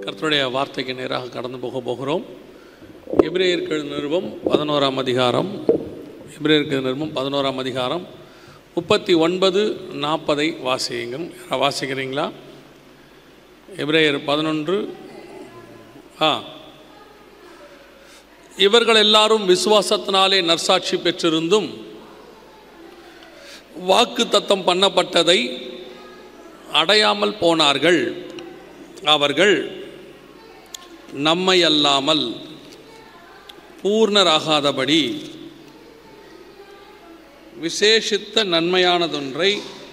கர்த்தருடைய வார்த்தைக்கு நேராக கடந்து போகிறோம். எபிரேயருக்கு நிருபம் 11ஆம் அதிகாரம். எபிரேயருக்கு நிருபம் 11ஆம் அதிகாரம் 39-40 வாசியுங்கள். வாசிக்கிறீங்களா? எபிரேயர் 11. இவர்கள் எல்லாரும் விசுவாசத்தினாலே நற்சாட்சி பெற்றிருந்தும் வாக்கு தத்தம் பண்ணப்பட்டதை அடையாமல் போனார்கள். அவர்கள் நம்மை அல்லாமல் பூர்ணராகாதபடி விசேஷித்த நன்மையானதொன்றை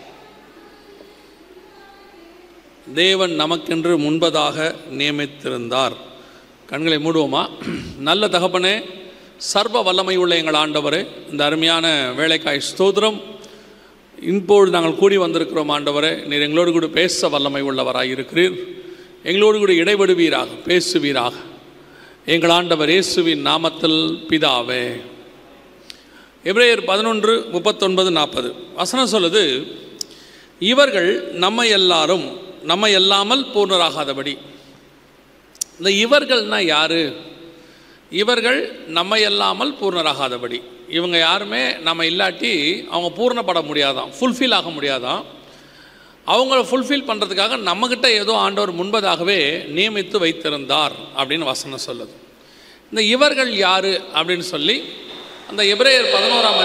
தேவன் நமக்கென்று முன்பதாக நியமித்திருந்தார். கண்களை மூடுவோமா? நல்ல தகப்பனே, சர்வ வல்லமை உள்ள எங்கள் ஆண்டவரே, இந்த அருமையான வேலைக்காய் ஸ்தோத்திரம். இப்பொழுது நாங்கள் கூடி வந்திருக்கிறோம். ஆண்டவரே, நீர் எங்களோடு கூட பேச வல்லமை உள்ளவராக இருக்கிறீர். எங்களோடு கூட இடைபடுவீராக, பேசுவீராக. எங்கள் ஆண்டவர் இயேசுவின் நாமத்தில் பிதாவே. எபிரேயர் 11:39-40 வசனம் சொல்லுது, இவர்கள் நம்மை அல்லாமல் பூர்ணராகாதபடி. இந்த இவர்கள்னா யாரு? இவர்கள் நம்மை அல்லாமல் பூர்ணராகாதபடி. இவங்க யாருமே நம்ம இல்லாட்டி அவங்க பூர்ணப்பட முடியாதான், ஃபுல்ஃபில் ஆக முடியாதான். அவங்கள ஃபுல்ஃபில் பண்ணுறதுக்காக நம்மக்கிட்ட ஏதோ ஆண்டவர் முன்பதாகவே நியமித்து வைத்திருந்தார் அப்படின்னு வசனம் சொல்லுது. இந்த இவர்கள் யார் அப்படின்னு சொல்லி அந்த எபிரேயர் 11ஆம்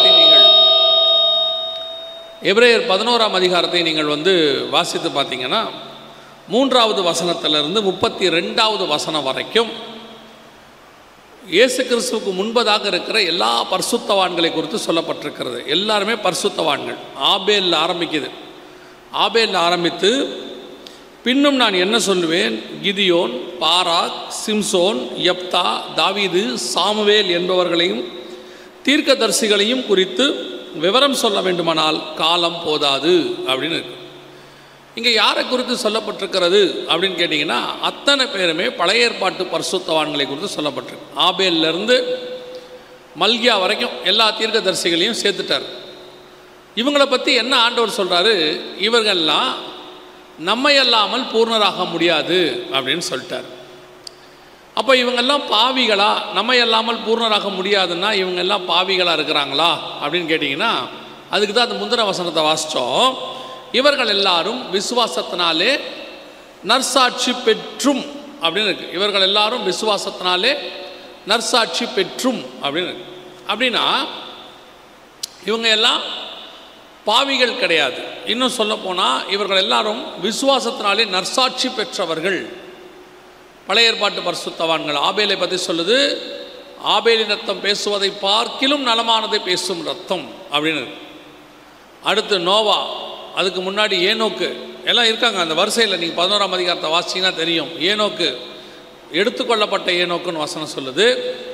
அதிகாரத்தை நீங்கள் வாசித்து பார்த்தீங்கன்னா 3வது வசனத்திலிருந்து 32வது வசனம் வரைக்கும் இயேசு கிறிஸ்துவுக்கு முன்பதாக இருக்கிற எல்லா பரிசுத்தவான்களை குறித்து சொல்லப்பட்டிருக்கிறது. எல்லாருமே பரிசுத்தவான்கள். ஆபேலில் ஆரம்பிக்குது. ஆபேலில் ஆரம்பித்து பின்னும் நான் என்ன சொல்லுவேன், கிதியோன், பாராக், சிம்சோன், யப்தா, தாவீது, சாமுவேல் என்பவர்களையும் தீர்க்கதரிசிகளையும் குறித்து விவரம் சொல்ல வேண்டுமானால் காலம் போதாது அப்படின்னு இருக்கு. இங்கே யாரை குறித்து சொல்லப்பட்டிருக்கிறது அப்படின்னு கேட்டிங்கன்னா, அத்தனை பேருமே பழைய ஏற்பாட்டு பரிசுத்தவான்களை குறித்து சொல்லப்பட்டிருக்கு. ஆபேலிருந்து மல்கியா வரைக்கும் எல்லா தீர்க்கதரிசிகளையும் சேர்த்துட்டார். இவங்களை பற்றி என்ன ஆண்டவர் சொல்கிறாரு, இவர்கள்லாம் நம்மை அல்லாமல் பூர்ணராக முடியாது அப்படின்னு சொல்லிட்டார். அப்போ இவங்கெல்லாம் பாவிகளா? நம்மை அல்லாமல் பூர்ணராக முடியாதுன்னா இவங்கெல்லாம் பாவிகளாக இருக்கிறாங்களா அப்படின்னு கேட்டிங்கன்னா, அதுக்கு தான் அந்த முந்தின வசனத்தை வாசித்தோம். இவர்கள் எல்லாரும் விசுவாசத்தினாலே நற்சாட்சி பெற்றும் அப்படின்னு இருக்கு. இவர்கள் எல்லாரும் விசுவாசத்தினாலே நற்சாட்சி பெற்றும் அப்படின்னு இருக்கு. அப்படின்னா இவங்க எல்லாம் பாவிகள் கிடையாது. இன்னும் சொல்ல போனால் இவர்கள் எல்லாரும் விசுவாசத்தினாலே நற்சாட்சி பெற்றவர்கள், பழைய ஏற்பாட்டு பரிசுத்தவான்கள். ஆபேலை பற்றி சொல்லுது, ஆபேலின் ரத்தம் பேசுவதை பார்க்கிலும் நலமானதை பேசும் ரத்தம் அப்படின்னு. அடுத்து நோவா, அதுக்கு முன்னாடி ஏனோக்கு, எல்லாம் இருக்காங்க அந்த வரிசையில். நீங்கள் 11ஆம் அதிகாரத்தை வாசிச்சிங்கன்னா தெரியும். ஏனோக்கு, எடுத்துக்கொள்ளப்பட்ட ஏனோக்குன்னு வசனம் சொல்லுது.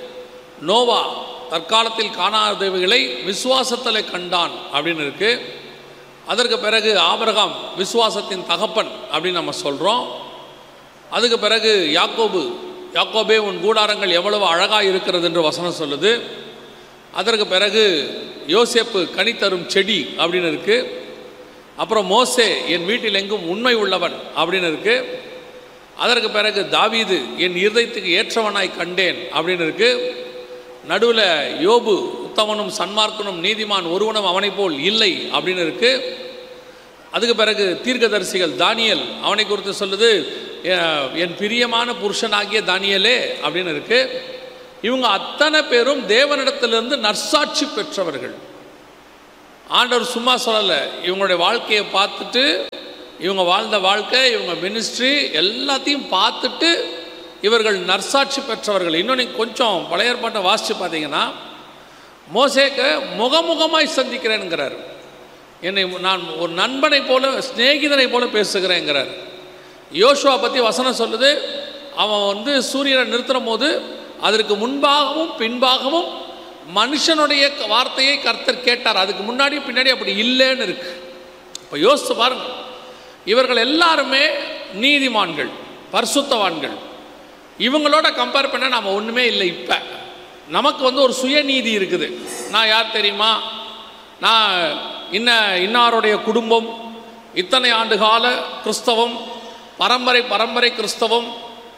நோவா தற்காலத்தில் காணாதவைகளை விசுவாசத்தில் கண்டான் அப்படின்னு இருக்கு. அதற்கு பிறகு ஆபிரகாம் விசுவாசத்தின் தகப்பன் அப்படின்னு நம்ம சொல்கிறோம். அதுக்கு பிறகு யாக்கோபே உன் கூடாரங்கள் எவ்வளவு அழகாக இருக்கிறது என்று வசனம் சொல்லுது. அதற்கு பிறகு யோசேப்பு கனி தரும் செடி அப்படின்னு இருக்கு. அப்புறம் மோசே என் வீட்டில் எங்கும் உண்மை உள்ளவன் அப்படின்னு இருக்கு. அதற்கு பிறகு தாவீது என் இருதயத்துக்கு ஏற்றவனாய் கண்டேன் அப்படின்னு இருக்கு. நடுவில் யோபு உத்தமனும் சன்மார்க்கனும் நீதிமான் ஒருவனும் அவனை போல் இல்லை அப்படின்னு இருக்கு. அதுக்கு பிறகு தீர்க்கதரிசிகள் தானியேல், அவனை குறித்து சொல்லுது, என் பிரியமான புருஷனாகிய தானியேலே அப்படின்னு இருக்கு. இவங்க அத்தனை பேரும் தேவனிடத்திலிருந்து நற்சாட்சி பெற்றவர்கள். ஆண்டவர் சும்மா சொல்லலை. இவங்களுடைய வாழ்க்கையை பார்த்துட்டு, இவங்க வாழ்ந்த வாழ்க்கை, இவங்க மினிஸ்ட்ரி எல்லாத்தையும் பார்த்துட்டு இவர்கள் நற்சாட்சி பெற்றவர்கள். இன்னும் நீங்கள் கொஞ்சம் பழைய ஏற்பாட்டை வாசித்து பார்த்தீங்கன்னா, மோசேக்கு முகமுகமாய் சந்திக்கிறேன்கிறார். என்னை நான் ஒரு நண்பனை போல, சிநேகிதனை போல பேசுகிறேங்கிறார். யோசுவா பற்றி வசனம் சொல்லுது, அவன் சூரியனை நிறுத்தும் போது அதற்கு முன்பாகவும் பின்பாகவும் மனுஷனுடைய வார்த்தையை கர்த்தர் கேட்டார். அதுக்கு முன்னாடி பின்னாடி அப்படி இல்லைன்னு இருக்கு. இப்போ யோசித்து பாருங்க, இவர்கள் எல்லாருமே நீதிமான்கள், பரிசுத்தவான்கள். இவங்களோட கம்பேர் பண்ண நாம் ஒன்றுமே இல்லை. இப்போ நமக்கு ஒரு சுயநீதி இருக்குது. நான் யார் தெரியுமா, நான் இன்னாருடைய குடும்பம், இத்தனை ஆண்டு கால கிறிஸ்தவம், பரம்பரை கிறிஸ்தவம்,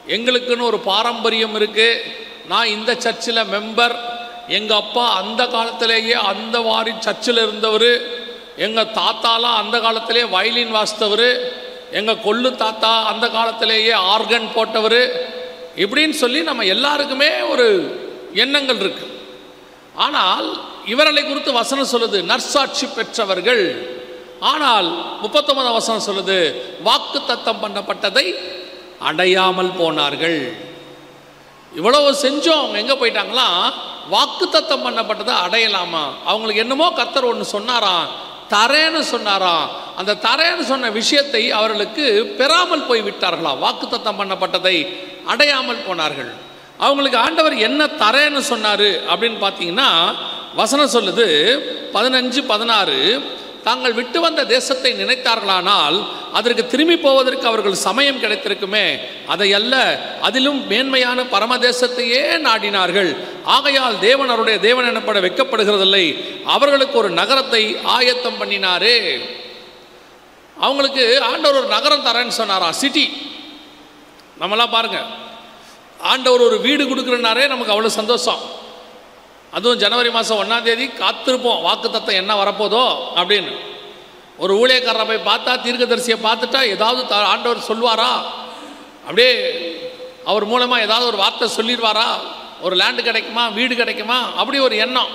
எங்களுக்குன்னு ஒரு பாரம்பரியம் இருக்குது, நான் இந்த சர்ச்சில் மெம்பர், எங்கள் அப்பா அந்த காலத்திலேயே அந்த வாரி சர்ச்சில் இருந்தவர், எங்கள் தாத்தாலாம் அந்த காலத்திலே வயலின் வாசித்தவர், எங்கள் கொள்ளு தாத்தா அந்த காலத்திலேயே ஆர்கன் போட்டவர், இப்படின்னு சொல்லி நம்ம எல்லாருக்குமே ஒரு எண்ணங்கள் இருக்கு. ஆனால் இவர்களை குறித்து வசனம் சொல்லுது நற்சாட்சி பெற்றவர்கள். ஆனால் 39 வசனம் சொல்லுது வாக்கு தத்தம் பண்ணப்பட்டதை அடையாமல் போனார்கள். இவ்வளவு செஞ்சோம், அவங்க எங்கே போயிட்டாங்களா? வாக்கு தத்தம் பண்ணப்பட்டதை அடையலாமா? அவங்களுக்கு என்னமோ கர்த்தர் ஒன்று சொன்னாராம், தரேன்னு சொன்னாராம். அந்த தரேன்னு சொன்ன விஷயத்தை அவர்களுக்கு பெறாமல் போய் விட்டார்களாம். வாக்கு தத்தம் பண்ணப்பட்டதை அடையாமல் போனார்கள். அவங்களுக்கு ஆண்டவர் என்ன தரேன்னு சொன்னார் அப்படின்னு பார்த்தீங்கன்னா வசனம் சொல்லுது 15-16, தாங்கள் விட்டு வந்த தேசத்தை நினைத்தார்களானால் அதற்கு திரும்பி போவதற்கு அவர்கள் சமயம் கிடைத்திருக்குமே, அதை அல்ல, அதிலும் மேன்மையான பரமதேசத்தையே நாடினார்கள். ஆகையால் தேவன் அவருடைய தேவன் எனப்பட வெட்கப்படுகிறதில்லை, அவர்களுக்கு ஒரு நகரத்தை ஆயத்தம் பண்ணினாரே. அவங்களுக்கு ஆண்டவர் ஒரு நகரம் தரேன்னு சொன்னாராம், சிட்டி. நம்மளாம் பாருங்க, ஆண்டவர் ஒரு வீடு கொடுக்குறனாரே நமக்கு அவ்வளோ சந்தோஷம். அதுவும் ஜனவரி மாதம் 1ஆம் தேதி காத்திருப்போம், வாக்குத்தத்தம் என்ன வரப்போதோ அப்படின்னு. ஒரு ஊழியக்காரரை போய் பார்த்தா, தீர்க்கதரிசியை பார்த்துட்டா ஏதாவது ஆண்டவர் சொல்வாரா, அப்படியே அவர் மூலமாக ஏதாவது ஒரு வார்த்தை சொல்லிடுவாரா, ஒரு லேண்டு கிடைக்குமா, வீடு கிடைக்குமா, அப்படி ஒரு எண்ணம்.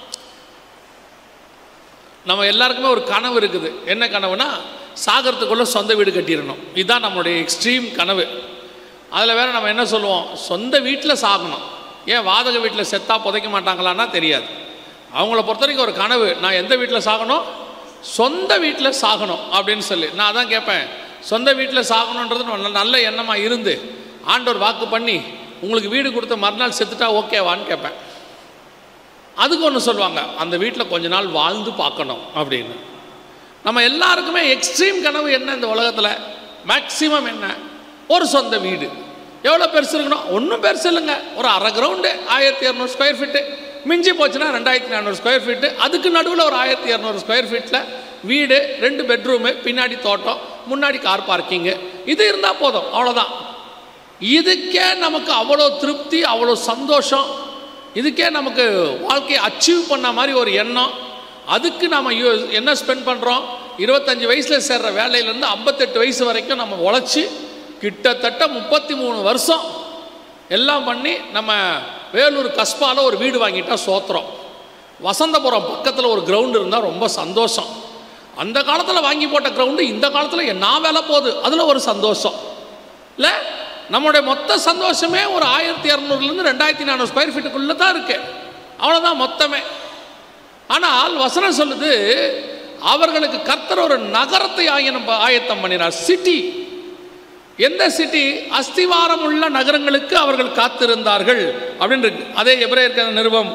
நம்ம எல்லாருக்குமே ஒரு கனவு இருக்குது. என்ன கனவுனா, சாகரத்துக்குள்ளே சொந்த வீடு கட்டிடணும். இதுதான் நம்மளுடைய எக்ஸ்ட்ரீம் கனவு. அதில் வேறு நம்ம என்ன சொல்லுவோம், சொந்த வீட்டில் சாகணும். ஏன் வாடகை வீட்டில் செத்தா புதைக்க மாட்டாங்களான்னா தெரியாது. அவங்கள பொறுத்த வரைக்கும் ஒரு கனவு, நான் எந்த வீட்டில் சாகணும், சொந்த வீட்டில் சாகணும் அப்படின்னு சொல்லி. நான் அதான் கேட்பேன், சொந்த வீட்டில் சாகணுன்றது நல்ல எண்ணமாக இருந்து ஆண்டவர் வாக்கு பண்ணி உங்களுக்கு வீடு கொடுத்த மறுநாள் செத்துட்டா ஓகேவான்னு கேட்பேன். அதுக்கு ஒன்று சொல்லுவாங்க, அந்த வீட்டில் கொஞ்ச நாள் வாழ்ந்து பார்க்கணும் அப்படின்னு. நம்ம எல்லாருக்குமே எக்ஸ்ட்ரீம் கனவு என்ன இந்த உலகத்தில்? மேக்சிமம் என்ன? ஒரு சொந்த வீடு. எவ்வளோ பெருசு இருக்கணும்? ஒன்றும் பெருசு இல்லைங்க, ஒரு அரை கிரவுண்டு, 1200 ஸ்கொயர் ஃபீட்டு, மிஞ்சி போச்சுன்னா 2400 ஸ்கொயர் ஃபீட்டு, அதுக்கு நடுவில் ஒரு 1200 ஸ்கொயர் ஃபீட்டில் வீடு, 2 பெட்ரூமு, பின்னாடி தோட்டம், முன்னாடி கார் பார்க்கிங்கு, இது இருந்தால் போதும், அவ்வளோதான். இதுக்கே நமக்கு அவ்வளோ திருப்தி, அவ்வளோ சந்தோஷம், இதுக்கே நமக்கு வாழ்க்கையை அச்சீவ் பண்ண மாதிரி ஒரு எண்ணம். அதுக்கு நம்ம என்ன ஸ்பெண்ட் பண்ணுறோம்? 25 வயசில் சேர்ற வேலையிலேருந்து 58 வயசு வரைக்கும் நம்ம உழைச்சி கிட்டத்தட்ட 33 வருஷம் எல்லாம் பண்ணி நம்ம வேலூர் கஸ்பாவில் ஒரு வீடு வாங்கிட்டா சோத்திரம். வசந்தபுரம் பக்கத்தில் ஒரு கிரவுண்டு இருந்தால் ரொம்ப சந்தோஷம். அந்த காலத்தில் வாங்கி போட்ட கிரவுண்டு இந்த காலத்தில் என்ன வேலை போகுது, அதில் ஒரு சந்தோஷம் இல்லை? நம்முடைய மொத்த சந்தோஷமே ஒரு 1200லேருந்து 2400 ஸ்கொயர் ஃபீட்டுக்குள்ளே தான் இருக்கு, அவ்வளோதான் மொத்தமே. ஆனால் வசனம் சொல்லுது, அவர்களுக்கு கர்த்தர் ஒரு நகரத்தை ஆயத்தம் பண்ணினார், சிட்டி. எந்த சிட்டி? அஸ்திவாரம் உள்ள நகரங்களுக்கு அவர்கள் காத்திருந்தார்கள் அப்படின்னு இருக்கு. அதே எபிரேயர் நிருபம்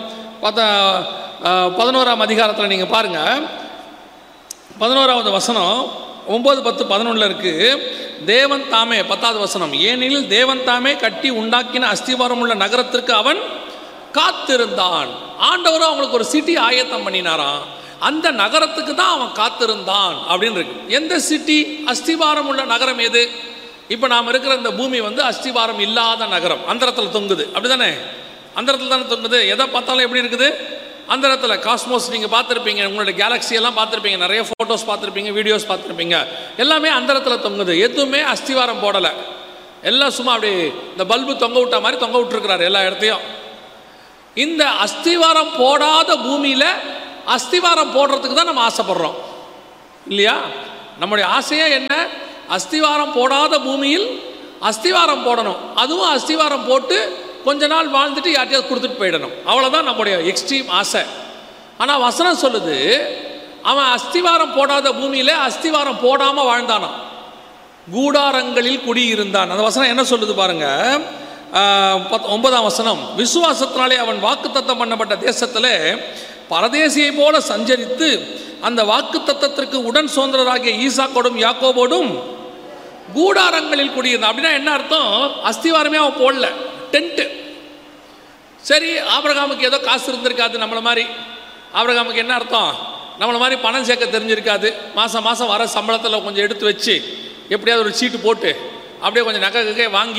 11ஆம் அதிகாரத்தில் நீங்கள் பாருங்கள், 11வது வசனம் 9, 10, 11 இருக்கு. தேவன் தாமே, 10வது வசனம், ஏனெனில் தேவன் தாமே கட்டி உண்டாக்கின அஸ்திவாரம் உள்ள நகரத்திற்கு அவன் காத்திருந்தான். ஆண்டவரும் அவங்களுக்கு ஒரு சிட்டி ஆயத்தம் பண்ணினாராம், அந்த நகரத்துக்கு தான் அவன் காத்திருந்தான் அப்படின்னு இருக்கு. எந்த சிட்டி? அஸ்திவாரம் உள்ள நகரம் எது? இப்போ நாம் இருக்கிற இந்த பூமி அஸ்திவாரம் இல்லாத நகரம், அந்தரத்தில் தொங்குது, அப்படி தானே? அந்தரத்தில் தானே தொங்குது. எதை பார்த்தாலும் எப்படி இருக்குது? அந்தரத்தில். காஸ்மோஸ் நீங்கள் பார்த்துருப்பீங்க, உங்களுடைய கேலக்ஸியெல்லாம் பார்த்துருப்பீங்க, நிறைய ஃபோட்டோஸ் பார்த்துருப்பீங்க, வீடியோஸ் பார்த்துருப்பீங்க, எல்லாமே அந்தரத்தில் தொங்குது. எதுவுமே அஸ்திவாரம் போடலை, எல்லாம் சும்மா அப்படி இந்த பல்பு தொங்க விட்ட மாதிரி தொங்க விட்டுருக்கிறாரு எல்லா இடத்தையும். இந்த அஸ்திவாரம் போடாத பூமியில் அஸ்திவாரம் போடுறதுக்கு தான் நம்ம ஆசைப்படுறோம் இல்லையா? நம்முடைய ஆசையே என்ன? அஸ்திவாரம் போடாத பூமியில் அஸ்திவாரம் போடணும், அதுவும் அஸ்திவாரம் போட்டு கொஞ்ச நாள் வாழ்ந்துட்டு யார்ட்டையாவது கொடுத்துட்டு போயிடணும், அவ்வளோதான் நம்முடைய எக்ஸ்ட்ரீம் ஆசை. ஆனால் வசனம் சொல்லுது, அவன் அஸ்திவாரம் போடாத பூமியில் அஸ்திவாரம் போடாமல் வாழ்ந்தானான், கூடாரங்களில் குடியிருந்தான். அந்த வசனம் என்ன சொல்லுது பாருங்க, 9ஆம் வசனம், விசுவாசத்தினாலே அவன் வாக்குத்தத்தம் பண்ணப்பட்ட தேசத்தில் பரதேசியை போல சஞ்சரித்து அந்த வாக்குத்தத்தத்திற்கு உடன் சுதந்திரராகிய ஈசாக்கோடும் யாக்கோபோடும் கூடாரங்களில் குடியிருந்தான். அப்படின்னா என்ன அர்த்தம்? அஸ்திவாரமே அவன் போடல, டென்ட்டு. சரி, ஆபிரகாமுக்கு ஏதோ காசு இருந்திருக்காது நம்மளை மாதிரி. ஆபிரகாமுக்கு என்ன அர்த்தம்? நம்மளை மாதிரி பணம் சேர்க்க தெரிஞ்சிருக்காது. மாதம் வர சம்பளத்தில் கொஞ்சம் எடுத்து வச்சு எப்படியாவது ஒரு சீட்டு போட்டு அப்படியே கொஞ்சம் நகை வாங்கி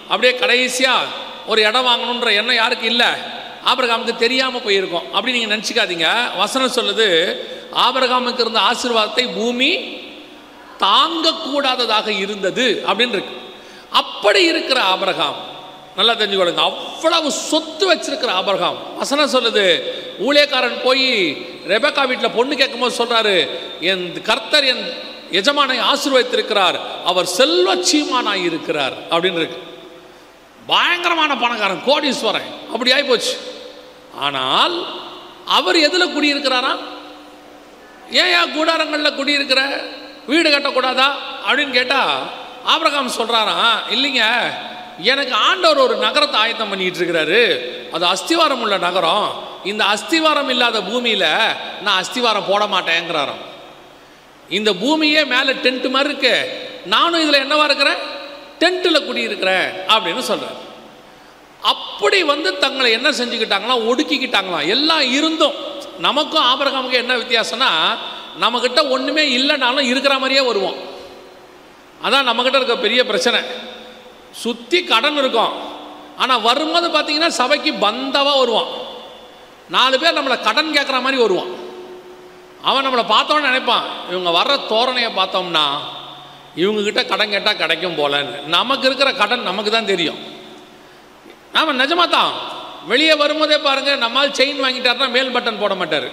அப்படியே கடைசியாக ஒரு இடம் வாங்கணுன்ற எண்ணம் யாருக்கு இல்லை? ஆபிரகாமுக்கு தெரியாமல் போயிருக்கோம். அப்படி நீங்கள் நினச்சிக்காதீங்க. வசனம் சொல்லுது, ஆபிரகாமுக்கு இருந்த ஆசீர்வாதத்தை பூமி தாங்கக்கூடாததாக இருந்தது அப்படின்னு இருக்கு. அப்படி இருக்கிற ஆபிரகாம், நல்லா தெரிஞ்சுக்கொள்ளுங்க, அவ்வளவு சொத்து வச்சிருக்கிற ஆபிரகாம், வசனம் சொல்லுது, ஊழியக்காரன் போய் ரெபெக்கா வீட்டில் பொண்ணு கேட்கும்போது சொல்றாரு, என் கர்த்தர் என் எஜமானை ஆசீர்வதித்திருக்கிறார், அவர் செல்வச்சீமானாய் இருக்கிறார் அப்படின்னு இருக்கு. பயங்கரமான பணக்காரன், கோடீஸ்வரன், அப்படி ஆகி போச்சு. ஆனால் அவர் எதில் குடியிருக்கிறாரா? ஏன் கூடாரங்களில் குடியிருக்கிற, வீடு கட்டக்கூடாதா அப்படின்னு கேட்டால் ஆபிரகாம் சொல்கிறாராம், இல்லைங்க, எனக்கு ஆண்டவர் ஒரு நகரத்தை ஆயத்தம் பண்ணிட்டு இருக்கிறாரு, அது அஸ்திவாரம் உள்ள நகரம், இந்த அஸ்திவாரம் இல்லாத பூமியில் நான் அஸ்திவாரம் போட மாட்டேங்கிறாராம். இந்த பூமியே மேலே டென்ட் மாதிரி இருக்கு, நானும் இதில் என்னவா இருக்கிறேன், டென்ட்டில் குடியிருக்கிறேன் அப்படின்னு சொல்கிறார். அப்படி தங்களை என்ன செஞ்சுக்கிட்டாங்களாம், ஒடுக்கிக்கிட்டாங்களாம். எல்லாம் இருந்தும் நமக்கும் ஆபிரகாமுக்கும் என்ன வித்தியாசம்னா, நம்மக்கிட்ட ஒன்றுமே இல்லைனாலும் இருக்கிற மாதிரியே வருவோம். அதான் நம்மக்கிட்ட இருக்க பெரிய பிரச்சனை. சுற்றி கடன் இருக்கும், ஆனால் வரும்போது பார்த்தீங்கன்னா சபைக்கு பந்தவாக வருவான். 4 பேர் நம்மளை கடன் கேட்குற மாதிரி வருவான். அவன் நம்மளை பார்த்தோன்னு நினைப்பான், இவங்க வர்ற தோரணையை பார்த்தோம்னா இவங்ககிட்ட கடன் கேட்டால் கிடைக்கும் போலன்னு. நமக்கு இருக்கிற கடன் நமக்கு தான் தெரியும். நாம் நிஜமாக தான் வெளியே வரும்போதே பாருங்கள், நம்மால் செயின் வாங்கிட்டாருன்னா மேல் பட்டன் போட மாட்டார்.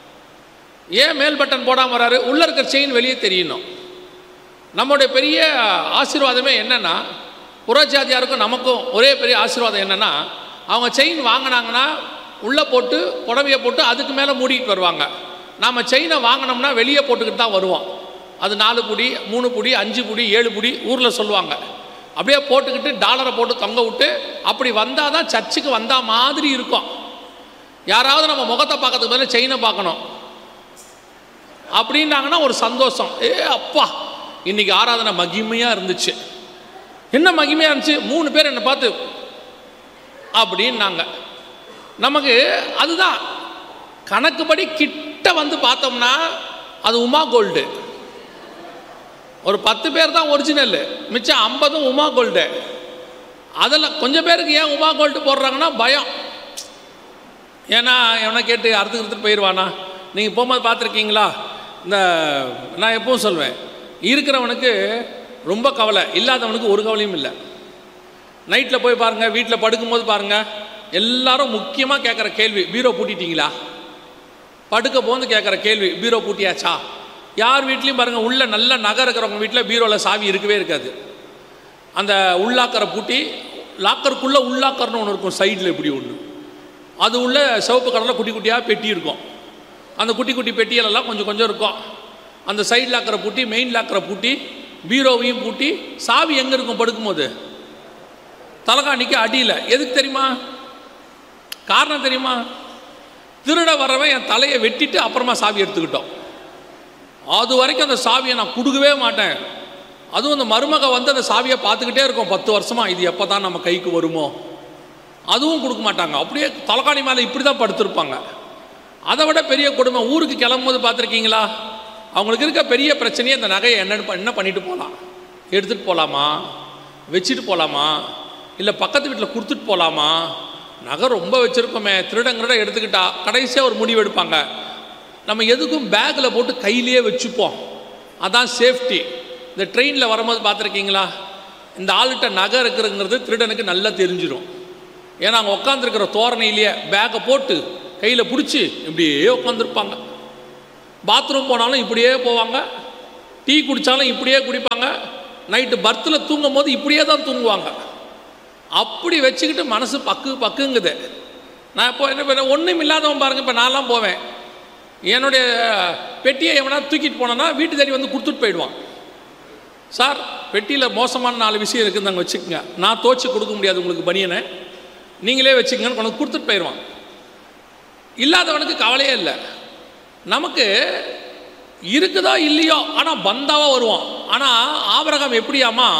ஏன் மேல் பட்டன் போடாமல் வராரு? உள்ளே இருக்கிற செயின் வெளியே தெரியணும். நம்முடைய பெரிய ஆசீர்வாதமே என்னென்னா, புறஜாதியாருக்கும் நமக்கும் ஒரே பெரிய ஆசீர்வாதம் என்னென்னா, அவங்க செயின் வாங்கினாங்கன்னா உள்ளே போட்டு புடவையை போட்டு அதுக்கு மேலே மூடிட்டு வருவாங்க. நாம் செயினை வாங்கினோம்னா வெளியே போட்டுக்கிட்டு தான் வருவோம். அது 4 புடி 3 புடி 5 புடி 7 புடி ஊரில் சொல்லுவாங்க. அப்படியே போட்டுக்கிட்டு டாலரை போட்டு தொங்க விட்டு அப்படி வந்தால் தான் சர்ச்சுக்கு வந்தால் மாதிரி இருக்கும். யாராவது நம்ம முகத்தை பார்க்கறதுக்கு பதிலாக செயினை பார்க்கணும் அப்படின்னாங்கன்னா ஒரு சந்தோஷம். அப்பா இன்னைக்கு ஆராதனை மகிமையாக இருந்துச்சு. என்ன மகிமையாக இருந்துச்சு? 3 பேர் என்னை பார்த்து அப்படின்னாங்க. நமக்கு அதுதான் கணக்குப்படி. கிட்ட பார்த்தோம்னா அது உமா கோல்டு. ஒரு 10 பேர் தான் ஒரிஜினல், மிச்சம் 50 உமா கோல்டு. அதில் கொஞ்சம் பேருக்கு ஏன் உமா கோல்டு போடுறாங்கன்னா பயம். ஏன்னா எவனை கேட்டு அறுத்துக்கிட்டு போயிடுவானா. நீங்கள் போகும்போது பார்த்துருக்கீங்களா? இந்த நான் எப்பவும் சொல்வேன், இருக்கிறவனுக்கு ரொம்ப கவலை, இல்லாதவனுக்கு ஒரு கவலையும் இல்லை. நைட்டில் போய் பாருங்கள், வீட்டில் படுக்கும்போது பாருங்கள், எல்லாரும் முக்கியமாக கேட்குற கேள்வி, பீரோ பூட்டிட்டீங்களா? படுக்க போந்து கேட்குற கேள்வி, பீரோ பூட்டியாச்சா? யார் வீட்லேயும் பாருங்கள், உள்ள நல்ல நகை இருக்கிறவங்க வீட்டில் பீரோவில் சாவி இருக்கவே இருக்காது. அந்த உள்ளாக்கரை பூட்டி, லாக்கருக்குள்ளே உள்ளாக்கர்னு ஒன்று இருக்கும் சைடில், இப்படி ஒன்று, அது உள்ள சிவப்பு கலரில் குட்டி குட்டியாக பெட்டி இருக்கும். அந்த குட்டி குட்டி பெட்டியிலெல்லாம் கொஞ்சம் கொஞ்சம் இருக்கும். அந்த சைடு லாக்கரை பூட்டி, மெயின் லாக்கரை பூட்டி, பீரோவையும் பூட்டி, சாவி எங்கே இருக்கும் படுக்கும்போது? தலகாணிக்கு அடியில். எதுக்கு தெரியுமா? காரணம் தெரியுமா? திருட வரவன் என் தலையை வெட்டிட்டு அப்புறமா சாவி எடுத்துக்கிட்டோம். அது வரைக்கும் அந்த சாவியை நான் கொடுக்கவே மாட்டேன். அதுவும் அந்த மருமக அந்த சாவியை பார்த்துக்கிட்டே இருக்கும் 10 வருஷமா, இது எப்போ தான் நம்ம கைக்கு வருமோ. அதுவும் கொடுக்க மாட்டாங்க. அப்படியே தலகாணி மேலே இப்படி தான் படுத்திருப்பாங்க. அதை விட பெரிய கொடுமை, ஊருக்கு கிளம்பும்போது பார்த்துருக்கீங்களா? அவங்களுக்கு இருக்க பெரிய பிரச்சனையே இந்த நகையை என்ன பண்ணிட்டு போகலாம், எடுத்துகிட்டு போகலாமா, வச்சுட்டு போகலாமா, இல்லை பக்கத்து வீட்டில் கொடுத்துட்டு போகலாமா? நகை ரொம்ப வச்சுருக்கோமே, திருடங்கிற எடுத்துக்கிட்டா கடைசியாக ஒரு முடிவு எடுப்பாங்க, நம்ம எதுக்கும் பேக்கில் போட்டு கையிலேயே வச்சுப்போம், அதான் சேஃப்டி. இந்த ட்ரெயினில் வரும்போது பார்த்துருக்கீங்களா? இந்த ஆள்கிட்ட நகை இருக்குங்கிறது திருடனுக்கு நல்லா தெரிஞ்சிடும். ஏன்னா அங்கே உட்காந்துருக்கிற தோரணையிலேயே பேக்கை போட்டு கையில் பிடிச்சி இப்படியே உட்காந்துருப்பாங்க. பாத்ரூம் போனாலும் இப்படியே போவாங்க, டீ குடித்தாலும் இப்படியே குடிப்பாங்க, நைட்டு பர்த்தில் தூங்கும் போது இப்படியே தான் தூங்குவாங்க. அப்படி வச்சுக்கிட்டு மனசு பக்குங்குது. நான் இப்போ என்ன பண்ண, ஒன்றும் இல்லாதவன் பாருங்கள். இப்போ நான்லாம் போவேன், என்னுடைய பெட்டியை எவனா தூக்கிட்டு போனேன்னா வீட்டு தேடி கொடுத்துட்டு போயிடுவான். சார் பெட்டியில் மோசமான 4 விஷயம் இருக்குதுன்னு நாங்கள் வச்சுக்கோங்க, நான் தோச்சி கொடுக்க முடியாது உங்களுக்கு பனியனை, நீங்களே வச்சுக்கங்கன்னு கொண்டு கொடுத்துட்டு போயிடுவான். இல்லாதவனுக்கு கவலையே இல்லை. நமக்கு இருக்குதோ இல்லையோ ஆனால் பந்தாவாக வருவான். ஆனால் ஆபிரகாம் எப்படியாமா,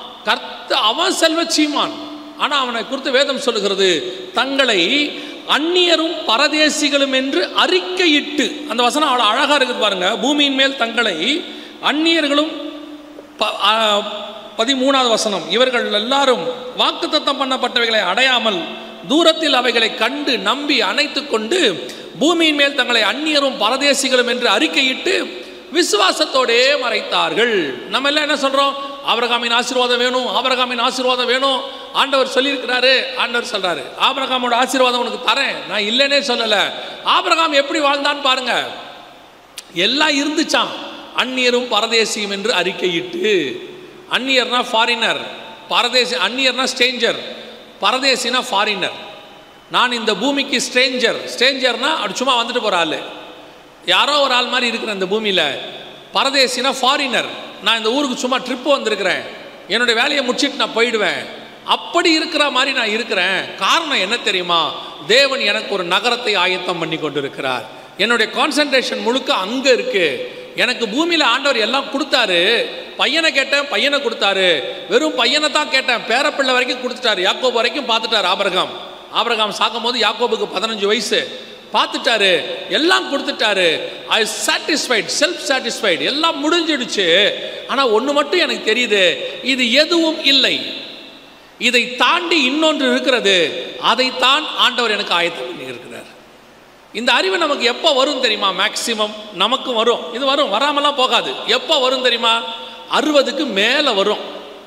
அவன் செல்வச்சீமான். ஆனால் அவனை குறித்து வேதம் சொல்லுகிறது, தங்களை அந்நியரும் பரதேசிகளும் என்று அறிக்கையிட்டு. அந்த வசனம் அவ்வளோ அழகாக இருக்குது பாருங்க. பூமியின் மேல் தங்களை அந்நியர்களும் 13வது வசனம், இவர்கள் எல்லாரும் வாக்குத்தத்தம் பண்ணப்பட்டவைகளை அடையாமல் தூரத்தில் அவைகளை கண்டு நம்பி அணைத்து கொண்டு பூமியின் மேல் தங்களை அந்நியரும் பரதேசிகளும் என்று அறிக்கையிட்டு விசுவாசத்தோடே மறைத்தார்கள். நம்ம எல்லாம் என்ன சொல்றோம்? ஆபிரகாமின் ஆசீர்வாதம் வேணும், ஆபிரகாமின் ஆசீர்வாதம் வேணும். ஆண்டவர் சொல்லியிருக்கிறாரு. ஆண்டவர் சொல்றாரு, ஆபிரகாமோட ஆசீர்வாதம் உனக்கு தரேன், நான் இல்லைன்னே சொல்லல. ஆபிரகாம் எப்படி வாழ்ந்தான்னு பாருங்க. எல்லாம் இருந்துச்சான். அந்நியரும் பரதேசியும் என்று அறிக்கையிட்டு. அந்நியர்னா ஃபாரினர், பரதேசி. அந்நியர்னா ஸ்ட்ரேஞ்சர், பரதேசினா ஃபாரினர். நான் இந்த பூமிக்கு ஸ்ட்ரேஞ்சர். ஸ்ட்ரேஞ்சர்னா அப்படி சும்மா வந்துட்டு போகிற ஆள், யாரோ ஒரு ஆள் மாதிரி இருக்கிறேன் இந்த பூமியில். பரதேசினா ஃபாரினர், நான் இந்த ஊருக்கு சும்மா ட்ரிப்பு வந்திருக்கிறேன், என்னுடைய வேலையை முடிச்சுட்டு நான் போயிடுவேன். அப்படி இருக்கிற மாதிரி நான் இருக்கிறேன். காரணம் என்ன தெரியுமா? தேவன் எனக்கு ஒரு நகரத்தை ஆயத்தம் பண்ணி கொண்டு இருக்கிறார். என்னுடைய கான்சன்ட்ரேஷன் முழுக்க அங்கே இருக்கு. எனக்கு பூமியில் ஆண்டவர் எல்லாம் கொடுத்தாரு. பையனை கேட்டேன், பையனை கொடுத்தாரு. வெறும் பையனை தான் கேட்டேன், பேரப்பிள்ளை வரைக்கும் கொடுத்துட்டாரு. யாக்கோபு வரைக்கும் பார்த்துட்டார் ஆபிரகாம். ஆபிரகாம் சாக்கும் போது யாக்கோபுக்கு 15 வயசு. பார்த்துட்டாரு, எல்லாம் கொடுத்துட்டாரு. ஐ சாட்டிஸ்ஃபைட், செல்ஃப் சாட்டிஸ்ஃபைட், எல்லாம் முடிஞ்சிடுச்சு. ஆனால் ஒன்று மட்டும் எனக்கு தெரியுது, இது எதுவும் இல்லை, இதை தாண்டி இன்னொன்று இருக்கிறது. அதைத்தான் ஆண்டவர் எனக்கு ஆயத்தம் பண்ணி இருக்கிறார். இந்த அறிவு நமக்கு எப்போ வரும் தெரியுமா? மேக்சிமம் நமக்கும் வரும். இது வரும், வராமலாம் போகாது. எப்போ வரும் தெரியுமா? 60க்கு மேலே வரும்.